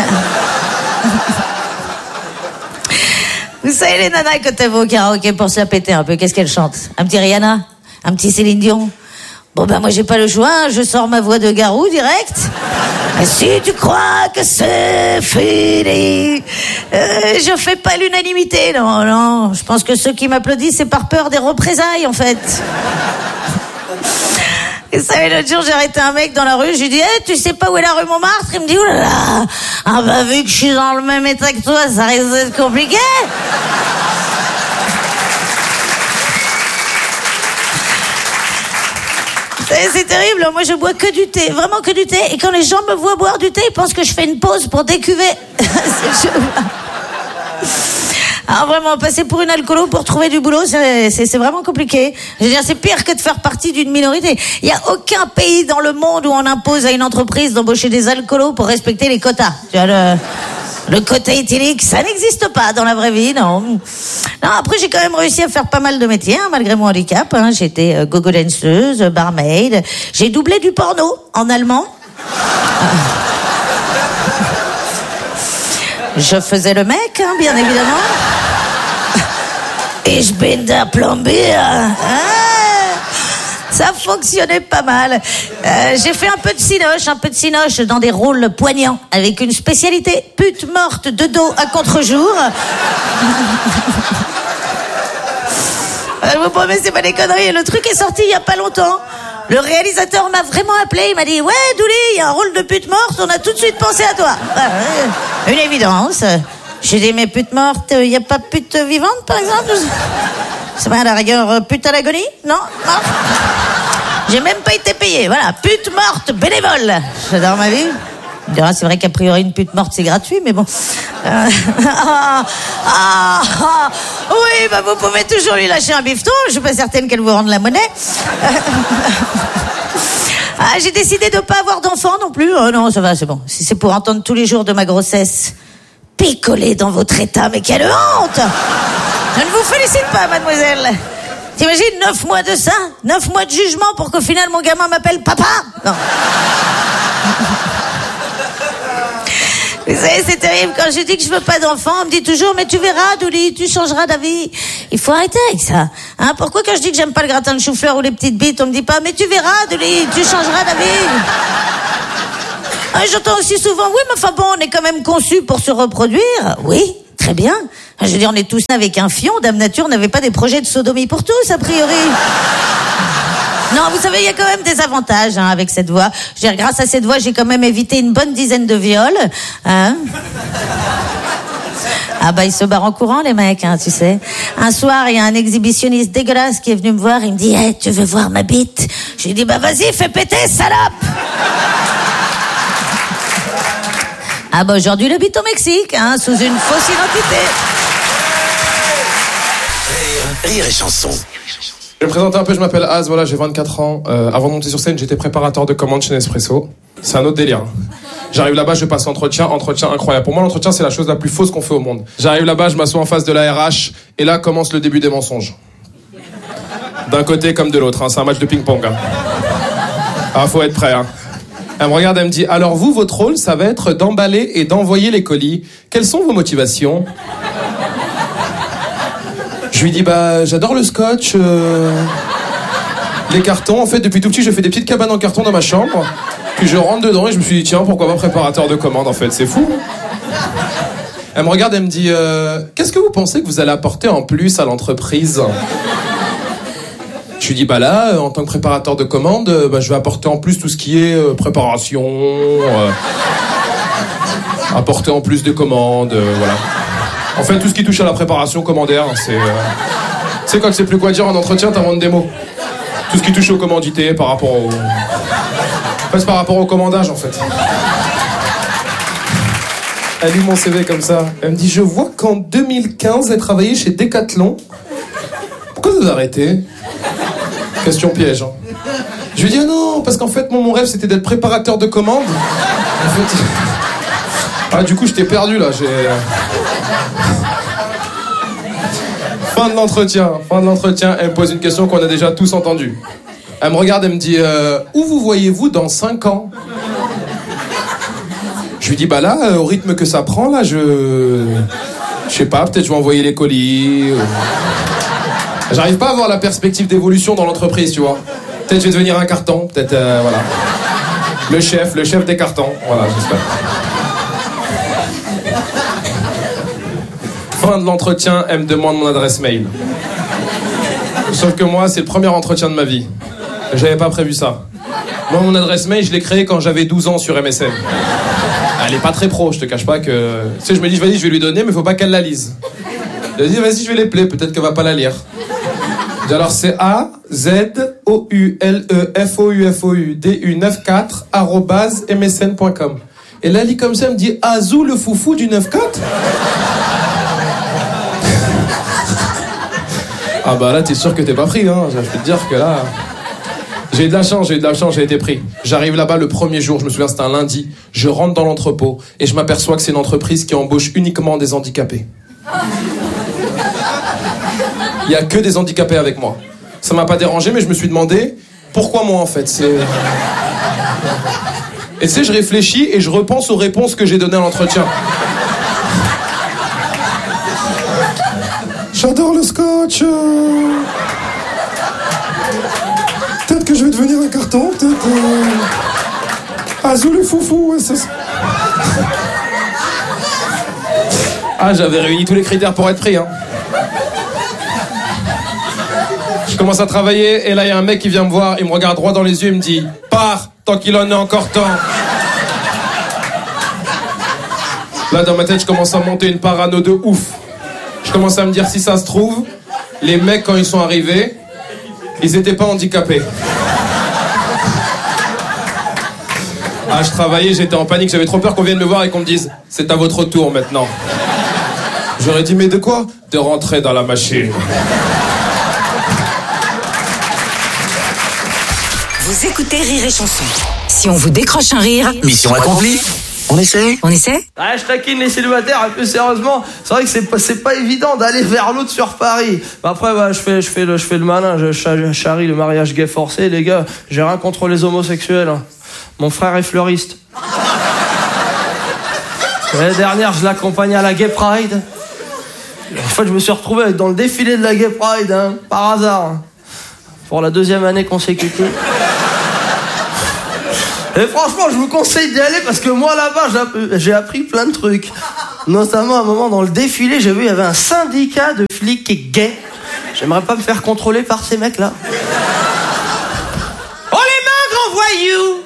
Vous savez, les nanas, quand elles vont au karaoké pour se la péter un peu, qu'est-ce qu'elles chantent? Un petit Rihanna? Un petit Céline Dion? Bon, ben, moi, j'ai pas le choix, hein. Je sors ma voix de garou direct. Et si tu crois que c'est fini, euh, je fais pas l'unanimité, non, non. Je pense que ceux qui m'applaudissent, c'est par peur des représailles, en fait. Et vous savez, l'autre jour, j'ai arrêté un mec dans la rue, je lui dis, hey, tu sais pas où est la rue Montmartre? Il me dit, oh là là, ah bah, vu que je suis dans le même état que toi, ça risque d'être compliqué. C'est terrible, moi je bois que du thé, vraiment que du thé, et quand les gens me voient boire du thé, ils pensent que je fais une pause pour décuver. C'est Alors vraiment, passer pour une alcoolo pour trouver du boulot, c'est, c'est, c'est vraiment compliqué. Je veux dire, c'est pire que de faire partie d'une minorité. Il n'y a aucun pays dans le monde où on impose à une entreprise d'embaucher des alcoolos pour respecter les quotas. Tu vois, le... Le quota éthylique, ça n'existe pas dans la vraie vie, non. Non, après, j'ai quand même réussi à faire pas mal de métiers, hein, malgré mon handicap. Hein. J'étais euh, gogo danseuse, barmaid. J'ai doublé du porno en allemand. Je faisais le mec, hein, bien évidemment. Et je bin der Plombier. Hein. Ça fonctionnait pas mal. Euh, j'ai fait un peu de cinoche, un peu de cinoche dans des rôles poignants, avec une spécialité pute morte de dos à contre-jour. Je vous promets, c'est pas des conneries. Le truc est sorti il y a pas longtemps. Le réalisateur m'a vraiment appelé. Il m'a dit, ouais, Douli, il y a un rôle de pute morte. On a tout de suite pensé à toi. Euh, une évidence. J'ai dit, mais pute morte, il y a pas pute vivante, par exemple? C'est pas à la rigueur pute à l'agonie? Non? Non. J'ai même pas été payé. Voilà, pute morte bénévole. J'adore ma vie. C'est vrai qu'a priori une pute morte c'est gratuit, mais bon. Euh... Ah, ah, ah. Oui, bah vous pouvez toujours lui lâcher un bifton. Je suis pas certaine qu'elle vous rende la monnaie. Ah, j'ai décidé de pas avoir d'enfant non plus. Oh non, ça va, c'est bon. Si c'est pour entendre tous les jours de ma grossesse picoler dans votre état, mais quelle honte! Je ne vous félicite pas, mademoiselle. T'imagines, neuf mois de ça, neuf mois de jugement pour qu'au final mon gamin m'appelle papa? Non. Vous savez, c'est terrible. Quand je dis que je veux pas d'enfant, on me dit toujours, mais tu verras, Douli, tu changeras d'avis. Il faut arrêter avec ça. Hein, pourquoi quand je dis que j'aime pas le gratin de chou-fleur ou les petites bites, on me dit pas, mais tu verras, Douli, tu changeras d'avis. Ah, j'entends aussi souvent, oui, mais enfin bon, on est quand même conçu pour se reproduire. Oui, très bien. Je veux dire, on est tous nés avec un fion. Dame Nature n'avait pas des projets de sodomie pour tous, a priori. Non, vous savez, il y a quand même des avantages hein, avec cette voix. Je veux dire, grâce à cette voix, j'ai quand même évité une bonne dizaine de viols. Hein. Ah bah ils se barrent en courant les mecs, hein, tu sais. Un soir, il y a un exhibitionniste dégueulasse qui est venu me voir. Il me dit, hey, tu veux voir ma bite? Je lui dis, bah vas-y, fais péter, salope. Ah bah aujourd'hui, le bite au Mexique, hein, sous une fausse identité. Rire, rire et chanson. Je vais me présenter un peu, je m'appelle Az, voilà, j'ai vingt-quatre ans. Euh, avant de monter sur scène, j'étais préparateur de commandes chez Nespresso. C'est un autre délire. J'arrive là-bas, je passe l'entretien, entretien incroyable. Pour moi, l'entretien, c'est la chose la plus fausse qu'on fait au monde. J'arrive là-bas, je m'assois en face de la R H, et là commence le début des mensonges. D'un côté comme de l'autre, hein, c'est un match de ping-pong. Hein. Ah, faut être prêt. Hein. Elle me regarde, elle me dit, alors vous, votre rôle, ça va être d'emballer et d'envoyer les colis. Quelles sont vos motivations ? Je lui dis, bah, j'adore le scotch, euh, les cartons. En fait, depuis tout petit, je fais des petites cabanes en carton dans ma chambre. Puis je rentre dedans et je me suis dit, tiens, pourquoi pas préparateur de commande, en fait, c'est fou. Elle me regarde, elle me dit, euh, qu'est-ce que vous pensez que vous allez apporter en plus à l'entreprise ? Je lui dis, bah là, en tant que préparateur de commande, bah, je vais apporter en plus tout ce qui est euh, préparation, euh, apporter en plus de commandes, euh, voilà. En fait, tout ce qui touche à la préparation commandaire, c'est... Euh... Tu sais, quand tu sais plus quoi dire en entretien, t'inventes des mots. Tout ce qui touche au commandité par rapport au... En fait, c'est par rapport au commandage, en fait. Elle lit mon C V comme ça. Elle me dit, je vois qu'en deux mille quinze, elle travaillait chez Decathlon. Pourquoi vous avez arrêté ? Question piège. Hein. Je lui dis, ah non, parce qu'en fait, mon, mon rêve, c'était d'être préparateur de commandes. En fait... Ah, du coup, je t'ai perdu, là. J'ai... Fin de l'entretien, fin de l'entretien, elle me pose une question qu'on a déjà tous entendue. Elle me regarde et me dit euh, où vous voyez-vous dans cinq ans ? Je lui dis bah là, euh, au rythme que ça prend là, je, je sais pas, peut-être je vais envoyer les colis. Euh... J'arrive pas à avoir la perspective d'évolution dans l'entreprise, tu vois. Peut-être je vais devenir un carton, peut-être euh, voilà. Le chef, le chef des cartons, voilà, j'espère. Fin de l'entretien, elle me demande mon adresse mail. Sauf que moi, c'est le premier entretien de ma vie. J'avais pas prévu ça. Moi, mon adresse mail, je l'ai créée quand j'avais douze ans sur M S N. Elle est pas très pro, je te cache pas que... Tu sais, je me dis, vas-y, je vais lui donner, mais faut pas qu'elle la lise. Je lui dis, vas-y, je vais l'appeler, peut-être qu'elle va pas la lire. Je dis, alors, c'est A Z O U L E F O U F O U D U quatre-vingt-quatorze arobase m s n point com. Et là, elle lit comme ça, elle me dit, Azou, le foufou du quatre-vingt-quatorze. Ah bah là, t'es sûr que t'es pas pris, hein. Je peux te dire que là... J'ai eu de la chance, j'ai eu de la chance, j'ai été pris. J'arrive là-bas le premier jour, je me souviens, c'était un lundi. Je rentre dans l'entrepôt et je m'aperçois que c'est une entreprise qui embauche uniquement des handicapés. Il y a que des handicapés avec moi. Ça m'a pas dérangé, mais je me suis demandé pourquoi moi en fait. C'est... Et tu sais, je réfléchis et je repense aux réponses que j'ai données à l'entretien. J'adore le scotch. Peut-être que je vais devenir un carton, peut-être... Euh... Azou le foufou, ouais, c'est ça. Ah, j'avais réuni tous les critères pour être pris, hein. Je commence à travailler, et là, il y a un mec qui vient me voir, il me regarde droit dans les yeux, il me dit « Pars, tant qu'il en est encore temps !» Là, dans ma tête, je commence à monter une parano de ouf. Je commence à me dire, si ça se trouve, les mecs, quand ils sont arrivés, ils étaient pas handicapés. Ah, je travaillais, j'étais en panique, j'avais trop peur qu'on vienne me voir et qu'on me dise, c'est à votre tour maintenant. J'aurais dit, mais de quoi ? De rentrer dans la machine. Vous écoutez Rire et Chanson. Si on vous décroche un rire, mission accomplie. On essaie On essaie Ouais, je taquine les célibataires un peu sérieusement. C'est vrai que c'est pas, c'est pas évident d'aller vers l'autre sur Paris. Mais après, bah, je fais, je fais le, je fais le malin, je charrie le mariage gay forcé, les gars. J'ai rien contre les homosexuels. Hein. Mon frère est fleuriste. L'année dernière, je l'accompagnais à la Gay Pride. En fait, je me suis retrouvé dans le défilé de la Gay Pride, hein, par hasard. Hein, pour la deuxième année consécutive. Et franchement, je vous conseille d'y aller parce que moi, là-bas, j'ai- j'ai appris plein de trucs. Notamment, à un moment, dans le défilé, j'ai vu, il y avait un syndicat de flics gays. J'aimerais pas me faire contrôler par ces mecs-là. Oh, les mains, grand voyou!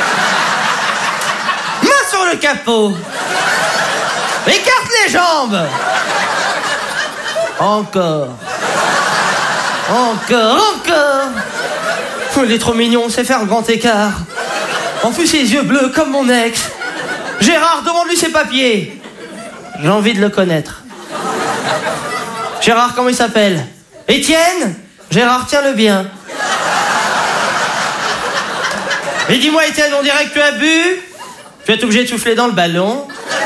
Main sur le capot! Écarte les jambes! Encore. Encore, encore. Oh, il est trop mignon, on sait faire le grand écart. En plus, ses yeux bleus comme mon ex. Gérard, demande-lui ses papiers. J'ai envie de le connaître. Gérard, comment il s'appelle? Étienne? Gérard, tiens-le bien. Et dis-moi, Étienne, on dirait que tu as bu? Tu vas être obligé de souffler dans le ballon.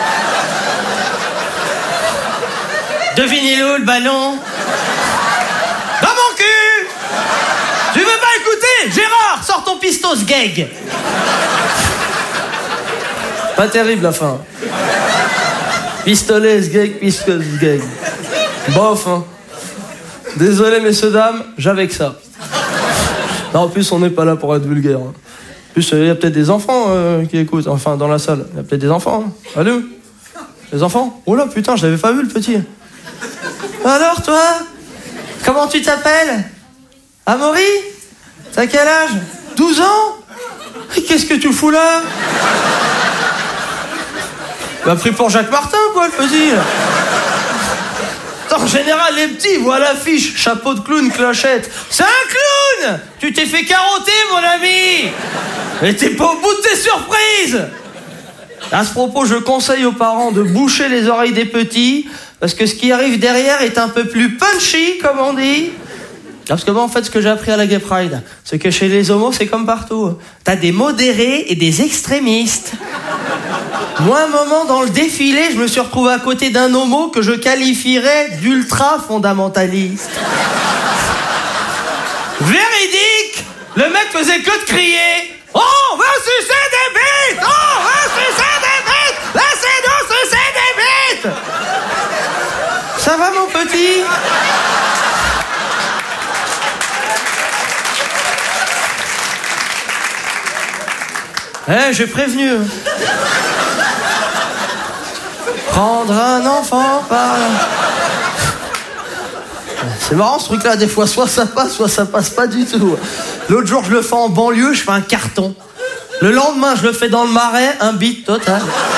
Devine, il est où, le ballon? Dans mon cul! Tu veux pas écouter? Gérard, sors ton pistos gag. Pas terrible, la fin. Pistolet, gag, pistos gag. Bof, hein. Désolé, messieurs, dames, j'avais que ça. Non, en plus, on n'est pas là pour être vulgaire. Hein. En plus, il y a peut-être des enfants euh, qui écoutent, enfin, dans la salle. Il y a peut-être des enfants. Hein. Allô? Les enfants? Oh là, putain, je l'avais pas vu, le petit. Alors, toi? Comment tu t'appelles? Amaury? T'as quel âge? douze ans? Qu'est-ce que tu fous là? M'a pris pour Jacques Martin, quoi, le petit. En général, les petits voient l'affiche, chapeau de clown, clochette. C'est un clown! Tu t'es fait carotter, mon ami! Mais t'es pas au bout de tes surprises! À ce propos, je conseille aux parents de boucher les oreilles des petits, parce que ce qui arrive derrière est un peu plus punchy, comme on dit. Parce que moi, en fait, ce que j'ai appris à la Gay Pride, c'est que chez les homos, c'est comme partout. T'as des modérés et des extrémistes. Moi, un moment, dans le défilé, je me suis retrouvé à côté d'un homo que je qualifierais d'ultra-fondamentaliste. Véridique! Le mec faisait que de crier « On va sucer des bites! On va sucer des bites! Laissez-nous sucer des bites !» Ça va, mon petit? Eh, j'ai prévenu. Prendre un enfant par... C'est marrant ce truc-là, des fois, soit ça passe, soit ça passe pas du tout. L'autre jour, je le fais en banlieue, je fais un carton. Le lendemain, je le fais dans le Marais, un beat total.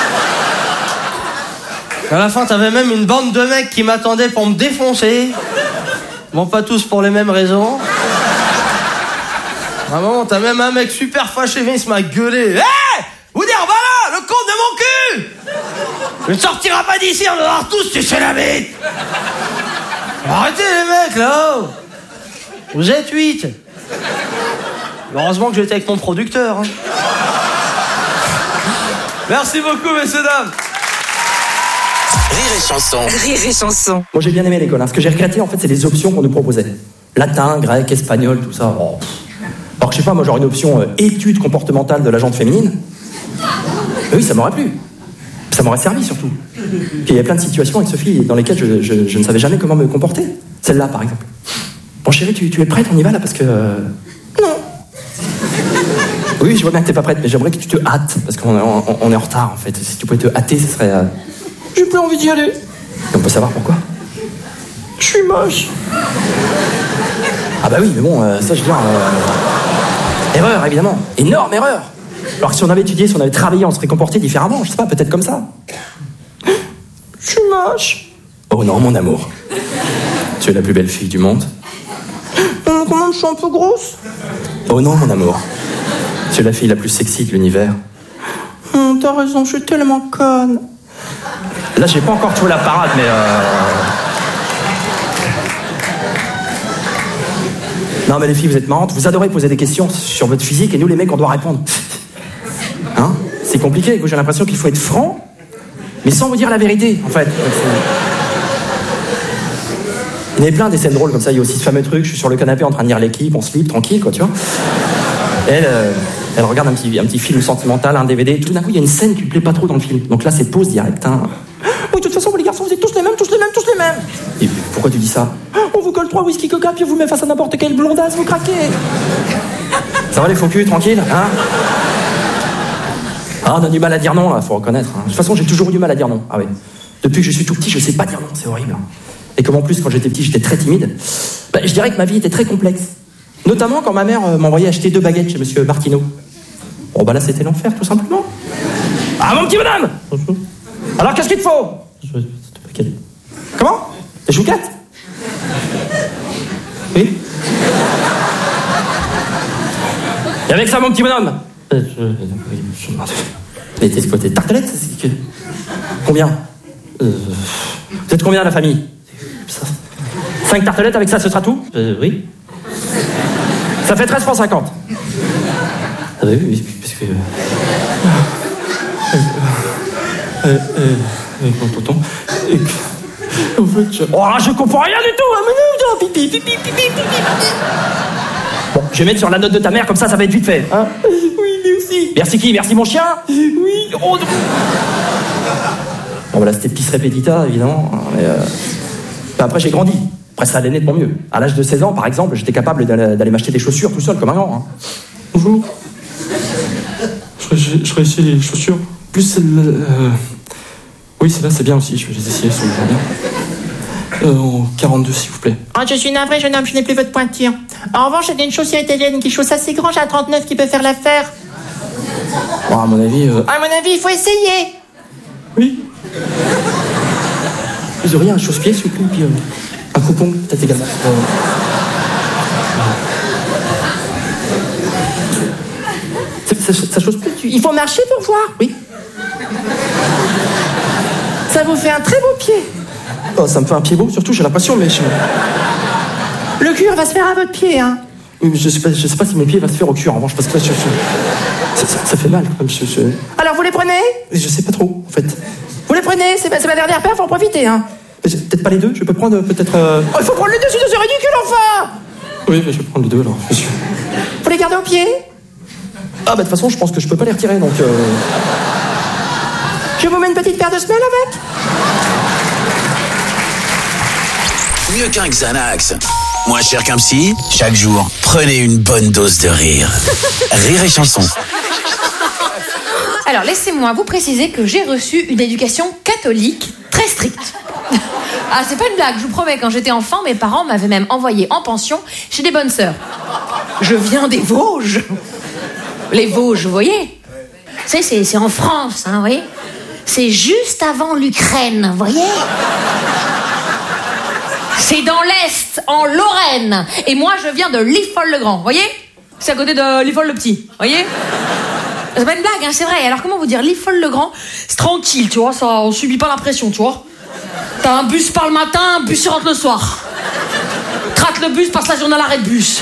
À la fin, t'avais même une bande de mecs qui m'attendaient pour me défoncer. Bon, pas tous pour les mêmes raisons. À un moment, t'as même un mec super fâché, il se m'a gueulé. Hé hey, vous dire, voilà, le compte de mon cul. Je ne sortira pas d'ici, on va voir tous, tu sais la bite. Arrêtez les mecs, là. Vous êtes huit. Heureusement que j'étais avec mon producteur. Hein. Merci beaucoup, messieurs, dames. Rire et chanson. Rire et chanson. Moi, j'ai bien aimé l'école. Hein. Ce que j'ai regretté, en fait, c'est les options qu'on nous proposait. Latin, grec, espagnol, tout ça. Oh. Alors que je sais pas, moi, j'aurais une option euh, étude comportementale de la jante féminine. Mais oui, ça m'aurait plu. Ça m'aurait servi, surtout. Puis il y a plein de situations avec Sophie dans lesquelles je, je, je ne savais jamais comment me comporter. Celle-là, par exemple. Bon, chérie, tu, tu es prête? On y va, là, parce que... Euh... Non. Oui, je vois bien que t'es pas prête, mais j'aimerais que tu te hâtes, parce qu'on on, on est en retard, en fait. Si tu pouvais te hâter, ce serait... Euh... J'ai plus envie d'y aller. Et on peut savoir pourquoi? Je suis moche. Ah bah oui, mais bon, euh, ça, je veux dire... Euh... Erreur, évidemment. Énorme erreur. Alors que si on avait étudié, si on avait travaillé, on serait comporté différemment, je sais pas, peut-être comme ça. Je suis moche. Oh non, mon amour. Tu es la plus belle fille du monde. Euh, quand même, je suis un peu grosse. Oh non, mon amour. Tu es la fille la plus sexy de l'univers. Hum, t'as raison, je suis tellement conne. Là, j'ai pas encore trouvé la parade, mais... Euh... Non, mais les filles, vous êtes marrantes. Vous adorez poser des questions sur votre physique, et nous, les mecs, on doit répondre. Hein? C'est compliqué. J'ai l'impression qu'il faut être franc, mais sans vous dire la vérité, en fait. Il y avait plein des scènes drôles comme ça. Il y a aussi ce fameux truc, je suis sur le canapé en train de lire L'équipe, on slip, tranquille, quoi, tu vois. Elle, euh, elle regarde un petit, un petit film sentimental, un D V D. Tout d'un coup, il y a une scène qui lui plaît pas trop dans le film. Donc là, c'est pause direct. Hein. Oui, de toute façon, vous les garçons, vous êtes tous les mêmes, tous les mêmes, tous les mêmes. Et pourquoi tu dis ça? On vous colle trois whisky coca, puis on vous met face à n'importe quelle blondasse, vous craquez. Ça va les faux culs, tranquille, hein? Ah, on a du mal à dire non, là, faut reconnaître. Hein. De toute façon, j'ai toujours eu du mal à dire non. Ah oui. Depuis que je suis tout petit, je sais pas dire non, c'est horrible. Et comme en plus, quand j'étais petit, j'étais très timide, bah, je dirais que ma vie était très complexe. Notamment quand ma mère euh, m'envoyait acheter deux baguettes chez monsieur Martineau. Bon, bah là, c'était l'enfer, tout simplement. Ah, mon petit bonhomme! Alors, qu'est-ce qu'il te faut? Comment? Des chouquettes? Oui? Et avec ça, mon petit bonhomme? Euh, je... je... Mais t'es quoi, t'es tartelettes? Que... Combien? euh... Vous êtes combien, la famille? Cinq tartelettes, avec ça, ce sera tout? euh, Oui. Ça fait treize francs cinquante. Ah bah oui, oui, parce que... Euh... Euh... Euh... Euh... tonton... Euh... En fait, je... Oh, je comprends rien du tout! Hein. Pipi, pipi, pipi, pipi. Bon, je vais mettre sur la note de ta mère, comme ça, ça va être vite fait. Hein? Oui, merci. Merci qui? Merci mon chien? Oui. Oh, non. Bon, voilà, c'était pisse répétita, évidemment. Mais, euh... après, j'ai grandi. Après, ça allait nettement mieux. À l'âge de seize ans, par exemple, j'étais capable d'aller, d'aller m'acheter des chaussures tout seul, comme un grand. Hein. Bonjour. Je, je ferais essayer les chaussures. Plus celle... Euh... Oui, celle-là, c'est bien aussi. Je vais les essayer, elles sont bien. Euh, en quarante-deux, s'il vous plaît. Oh, je suis navré, jeune homme, je n'ai plus votre pointure. En revanche, j'ai une chaussure italienne qui chausse assez grand, j'ai un trente-neuf qui peut faire l'affaire. Bon, à mon avis... Euh... À mon avis, il faut essayer. Oui. Vous auriez un chausse-pied, s'il vous plaît, puis euh, un coupon, peut-être également. Euh... Ça, ça, ça chausse plus. Il faut marcher pour voir. Oui. Ça vous fait un très beau pied. Oh, ça me fait un pied beau, surtout, j'ai l'impression, mais... Je... Le cuir va se faire à votre pied, hein. Oui, mais je sais pas, je sais pas si mon pied va se faire au cuir, en revanche, parce que là, je, je... Ça, ça, ça fait mal, comme je, je... Alors, vous les prenez? Je sais pas trop, en fait. Vous les prenez? C'est ma, c'est ma dernière paire, faut en profiter, hein. Peut-être pas les deux, je peux prendre peut-être... Euh... Oh, il faut prendre les deux, sinon c'est ridicule, enfin. Oui, mais je vais prendre les deux, alors, monsieur. Vous les gardez au pied? Ah, bah, de toute façon, je pense que je peux pas les retirer, donc... Euh... Je vous mets une petite paire de semelles avec? Mieux qu'un Xanax. Moins cher qu'un psy, chaque jour, prenez une bonne dose de rire. Rire et chanson. Alors, laissez-moi vous préciser que j'ai reçu une éducation catholique très stricte. Ah, c'est pas une blague, je vous promets, quand j'étais enfant, mes parents m'avaient même envoyé en pension chez des bonnes sœurs. Je viens des Vosges. Les Vosges, vous voyez? C'est, c'est, c'est en France, hein, vous voyez? C'est juste avant l'Ukraine, vous voyez? C'est dans l'Est, en Lorraine. Et moi, je viens de Liffol-le-Grand, vous voyez? C'est à côté de Liffol-le-Petit, vous voyez? C'est pas une blague, hein, c'est vrai. Alors, comment vous dire? Liffol-le-Grand, c'est tranquille, tu vois, ça, on subit pas la pression, tu vois? T'as un bus par le matin, un bus qui rentre le soir. Trate le bus, passe la journée à l'arrêt de bus.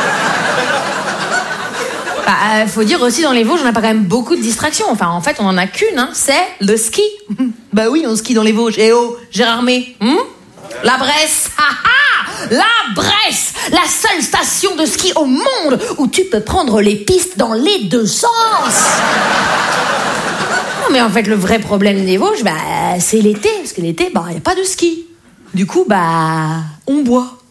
Bah, euh, faut dire aussi, dans les Vosges, on n'a pas quand même beaucoup de distractions. Enfin, en fait, on en a qu'une, hein, c'est le ski. Bah oui, on skie dans les Vosges. Eh oh, Gérard May, hmm? La Bresse, ha ha, la Bresse, la seule station de ski au monde où tu peux prendre les pistes dans les deux sens. Non, mais en fait, le vrai problème des Vosges, bah, c'est l'été, parce que l'été, bah, y a pas de ski. Du coup, bah, on boit.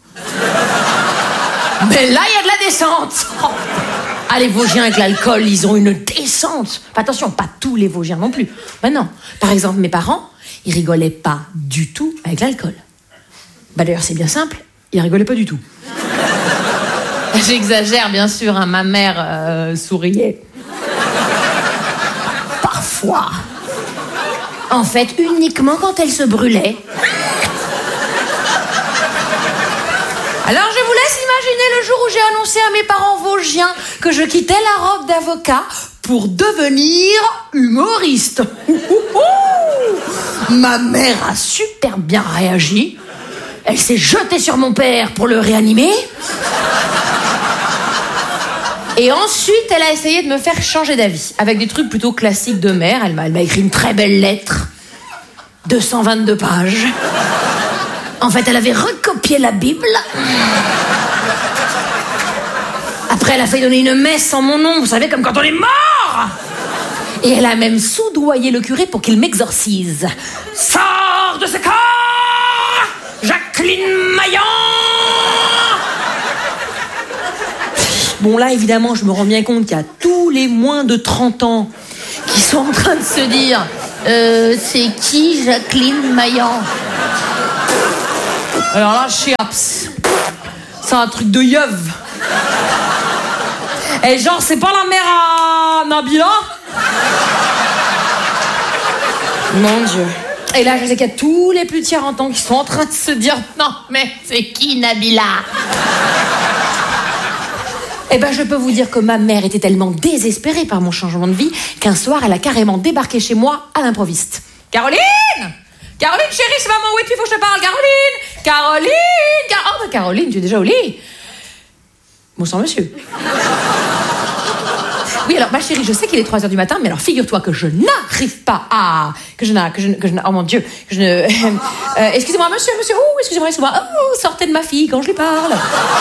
Mais là, il y a de la descente. Oh. Ah, les Vosgiens avec l'alcool, ils ont une descente. Attention, pas tous les Vosgiens non plus. Ben non. Par exemple, mes parents, ils rigolaient pas du tout avec l'alcool. Bah d'ailleurs, c'est bien simple, ils rigolaient pas du tout. J'exagère, bien sûr, hein, ma mère euh, souriait. Parfois. En fait, uniquement quand elle se brûlait. Alors, je vous laisse imaginer le jour où j'ai annoncé à mes parents vosgiens que je quittais la robe d'avocat pour devenir humoriste. Ma mère a super bien réagi. Elle s'est jetée sur mon père pour le réanimer. Et ensuite, elle a essayé de me faire changer d'avis. Avec des trucs plutôt classiques de mère. Elle m'a, elle m'a écrit une très belle lettre. deux cent vingt-deux pages. En fait, elle avait recopié la Bible. Après, elle a fait donner une messe en mon nom. Vous savez, comme quand on est mort. Et elle a même soudoyé le curé pour qu'il m'exorcise. Sors de ce corps, Jacqueline Maillan! Bon, là, évidemment, je me rends bien compte qu'il y a tous les moins de trente ans qui sont en train de se dire euh, c'est qui Jacqueline Maillan? Alors là, chiaps. C'est un truc de yeuve. Et genre, c'est pas la mère à Nabila? Mon Dieu. Et là, je sais qu'il y a tous les plus tiers en temps qui sont en train de se dire non, mais c'est qui Nabila? Eh ben, je peux vous dire que ma mère était tellement désespérée par mon changement de vie qu'un soir, elle a carrément débarqué chez moi à l'improviste. Caroline! Caroline, chérie, c'est maman, où es-tu? Faut que je te parle. Caroline! Caroline! Car... Oh, bah, Caroline, tu es déjà au lit? Bonsoir, monsieur. Oui, alors, ma chérie, je sais qu'il est trois heures du matin, mais alors, figure-toi que je n'arrive pas à... Que je n'ai... Que je, que je, oh, mon Dieu. Que je ne... Euh, excusez-moi, monsieur, monsieur. Oh, excusez-moi, excusez-moi. Oh, sortez de ma fille quand je lui parle.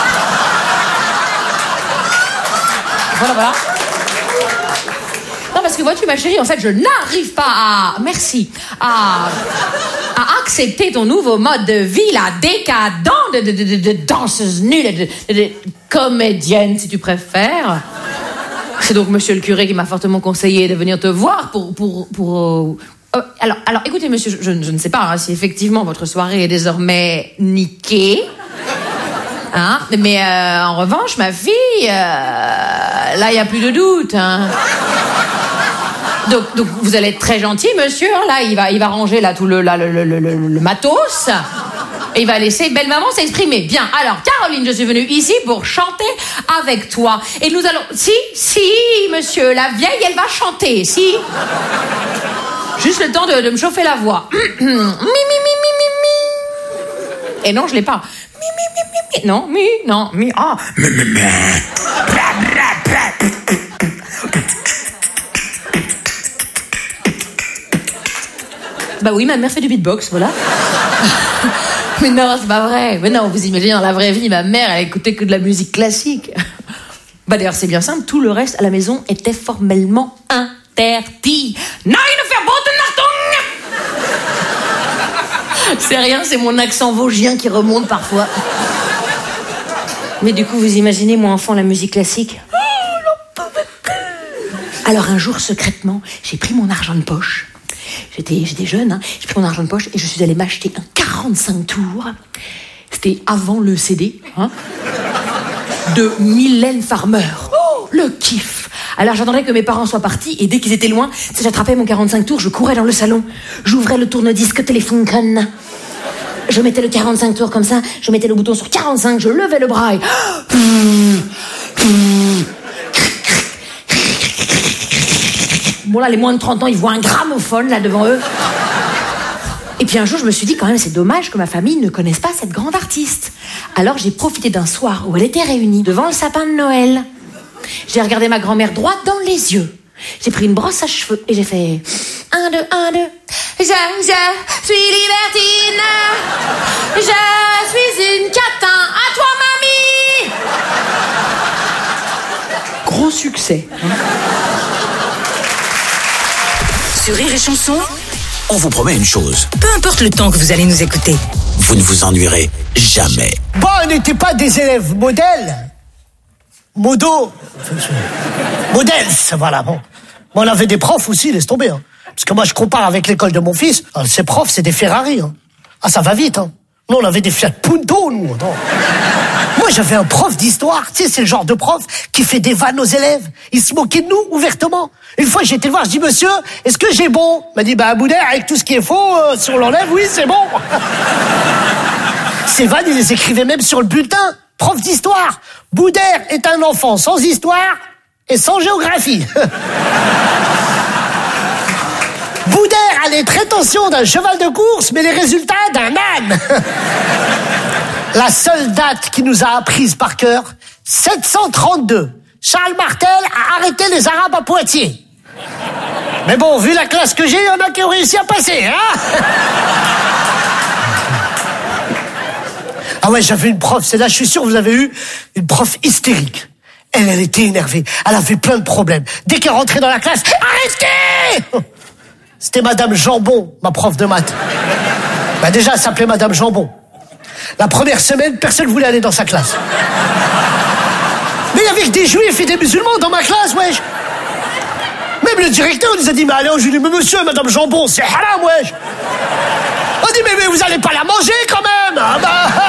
Voilà, voilà. Non, parce que vois-tu, ma chérie, en fait, je n'arrive pas à... Merci. À... à accepter ton nouveau mode de vie, là, décadent de, de, de, de, de danseuse nulle, de, de, de comédienne, si tu préfères. C'est donc monsieur le curé qui m'a fortement conseillé de venir te voir pour... pour, pour euh, alors, alors, écoutez, monsieur, je, je, je ne sais pas hein, si effectivement votre soirée est désormais niquée. Hein, mais euh, en revanche, ma fille, euh, là, il n'y a plus de doute. Hein. Donc, donc, vous allez être très gentil, monsieur. Hein, là, il va, il va ranger là tout le, là, le, le, le, le matos. Et il va laisser belle maman s'exprimer. Bien. Alors, Caroline, je suis venue ici pour chanter avec toi. Et nous allons... Si, si, monsieur, la vieille, elle va chanter. Si. Juste le temps de, de me chauffer la voix. Mi, mi, mi, mi, mi, mi. Et non, je l'ai pas. Mi, mi, mi, mi, mi. Non, mi, non, mi. Ah. Mi, mi, mi. Bah oui, ma mère fait du beatbox, voilà. Mais non, c'est pas vrai. Mais non, vous imaginez, dans la vraie vie, ma mère, elle écoutait que de la musique classique. Bah d'ailleurs, c'est bien simple, tout le reste à la maison était formellement interdit. Non, il ne fait pas de narton. C'est rien, c'est mon accent vosgien qui remonte parfois. Mais du coup, vous imaginez, moi, enfant, la musique classique. Alors un jour, secrètement, j'ai pris mon argent de poche. J'étais, j'étais jeune, hein. J'ai pris mon argent de poche et je suis allée m'acheter un quarante-cinq tours. C'était avant le C D, hein, de Mylène Farmer. Oh, le kiff. Alors j'attendais que mes parents soient partis et dès qu'ils étaient loin, j'attrapais mon quarante-cinq tours, je courais dans le salon, j'ouvrais le tourne-disque Telefunken. Je mettais le quarante-cinq tours comme ça, je mettais le bouton sur quarante-cinq, je levais le bras et... Bon là, les moins de trente ans, ils voient un gramophone là devant eux. Et puis un jour, je me suis dit quand même, c'est dommage que ma famille ne connaisse pas cette grande artiste. Alors j'ai profité d'un soir où elle était réunie devant le sapin de Noël. J'ai regardé ma grand-mère droit dans les yeux. J'ai pris une brosse à cheveux et j'ai fait... Un, deux, un, deux. Je, je suis libertine. Je suis une catin. À toi, mamie. Gros succès. Hein. Sur Rire et Chanson, on vous promet une chose. Peu importe le temps que vous allez nous écouter, vous ne vous ennuierez jamais. Bon, on n'était pas des élèves modèles. Modo. Modèles, voilà, bon. Bon, on avait des profs aussi, laisse tomber. Hein. Parce que moi, je compare avec l'école de mon fils. Alors, ces profs, c'est des Ferrari. Hein. Ah, ça va vite. Hein. Nous, on avait des Fiat Punto, nous. Non. Moi, j'avais un prof d'histoire. Tu sais, c'est le genre de prof qui fait des vannes aux élèves. Il se moquait de nous, ouvertement. Une fois, j'ai été le voir, je dis, monsieur, est-ce que j'ai bon? Il m'a dit, bah, Boudère, avec tout ce qui est faux, euh, si on l'enlève, oui, c'est bon. Ces vannes, il les écrivait même sur le bulletin. Prof d'histoire. Boudère est un enfant sans histoire et sans géographie. Boudère a les prétentions d'un cheval de course, mais les résultats d'un âne. La seule date qui nous a apprises par cœur, sept cent trente-deux. Charles Martel a arrêté les Arabes à Poitiers. Mais bon, vu la classe que j'ai, il y en a qui ont réussi à passer, hein. Ah ouais, j'avais une prof, c'est là, je suis sûr que vous avez eu une prof hystérique. Elle, elle était énervée, elle avait plein de problèmes. Dès qu'elle rentrait dans la classe, arrêtez! C'était Madame Jambon, ma prof de maths. Bah déjà, elle s'appelait Madame Jambon. La première semaine, personne ne voulait aller dans sa classe. Mais il y avait que des juifs et des musulmans dans ma classe, wesh. Mais Même le directeur nous a dit, mais allez, je lui dis, mais monsieur, madame Jambon, c'est haram, wesh. On dit, mais, mais vous allez pas la manger quand même. Ah bah...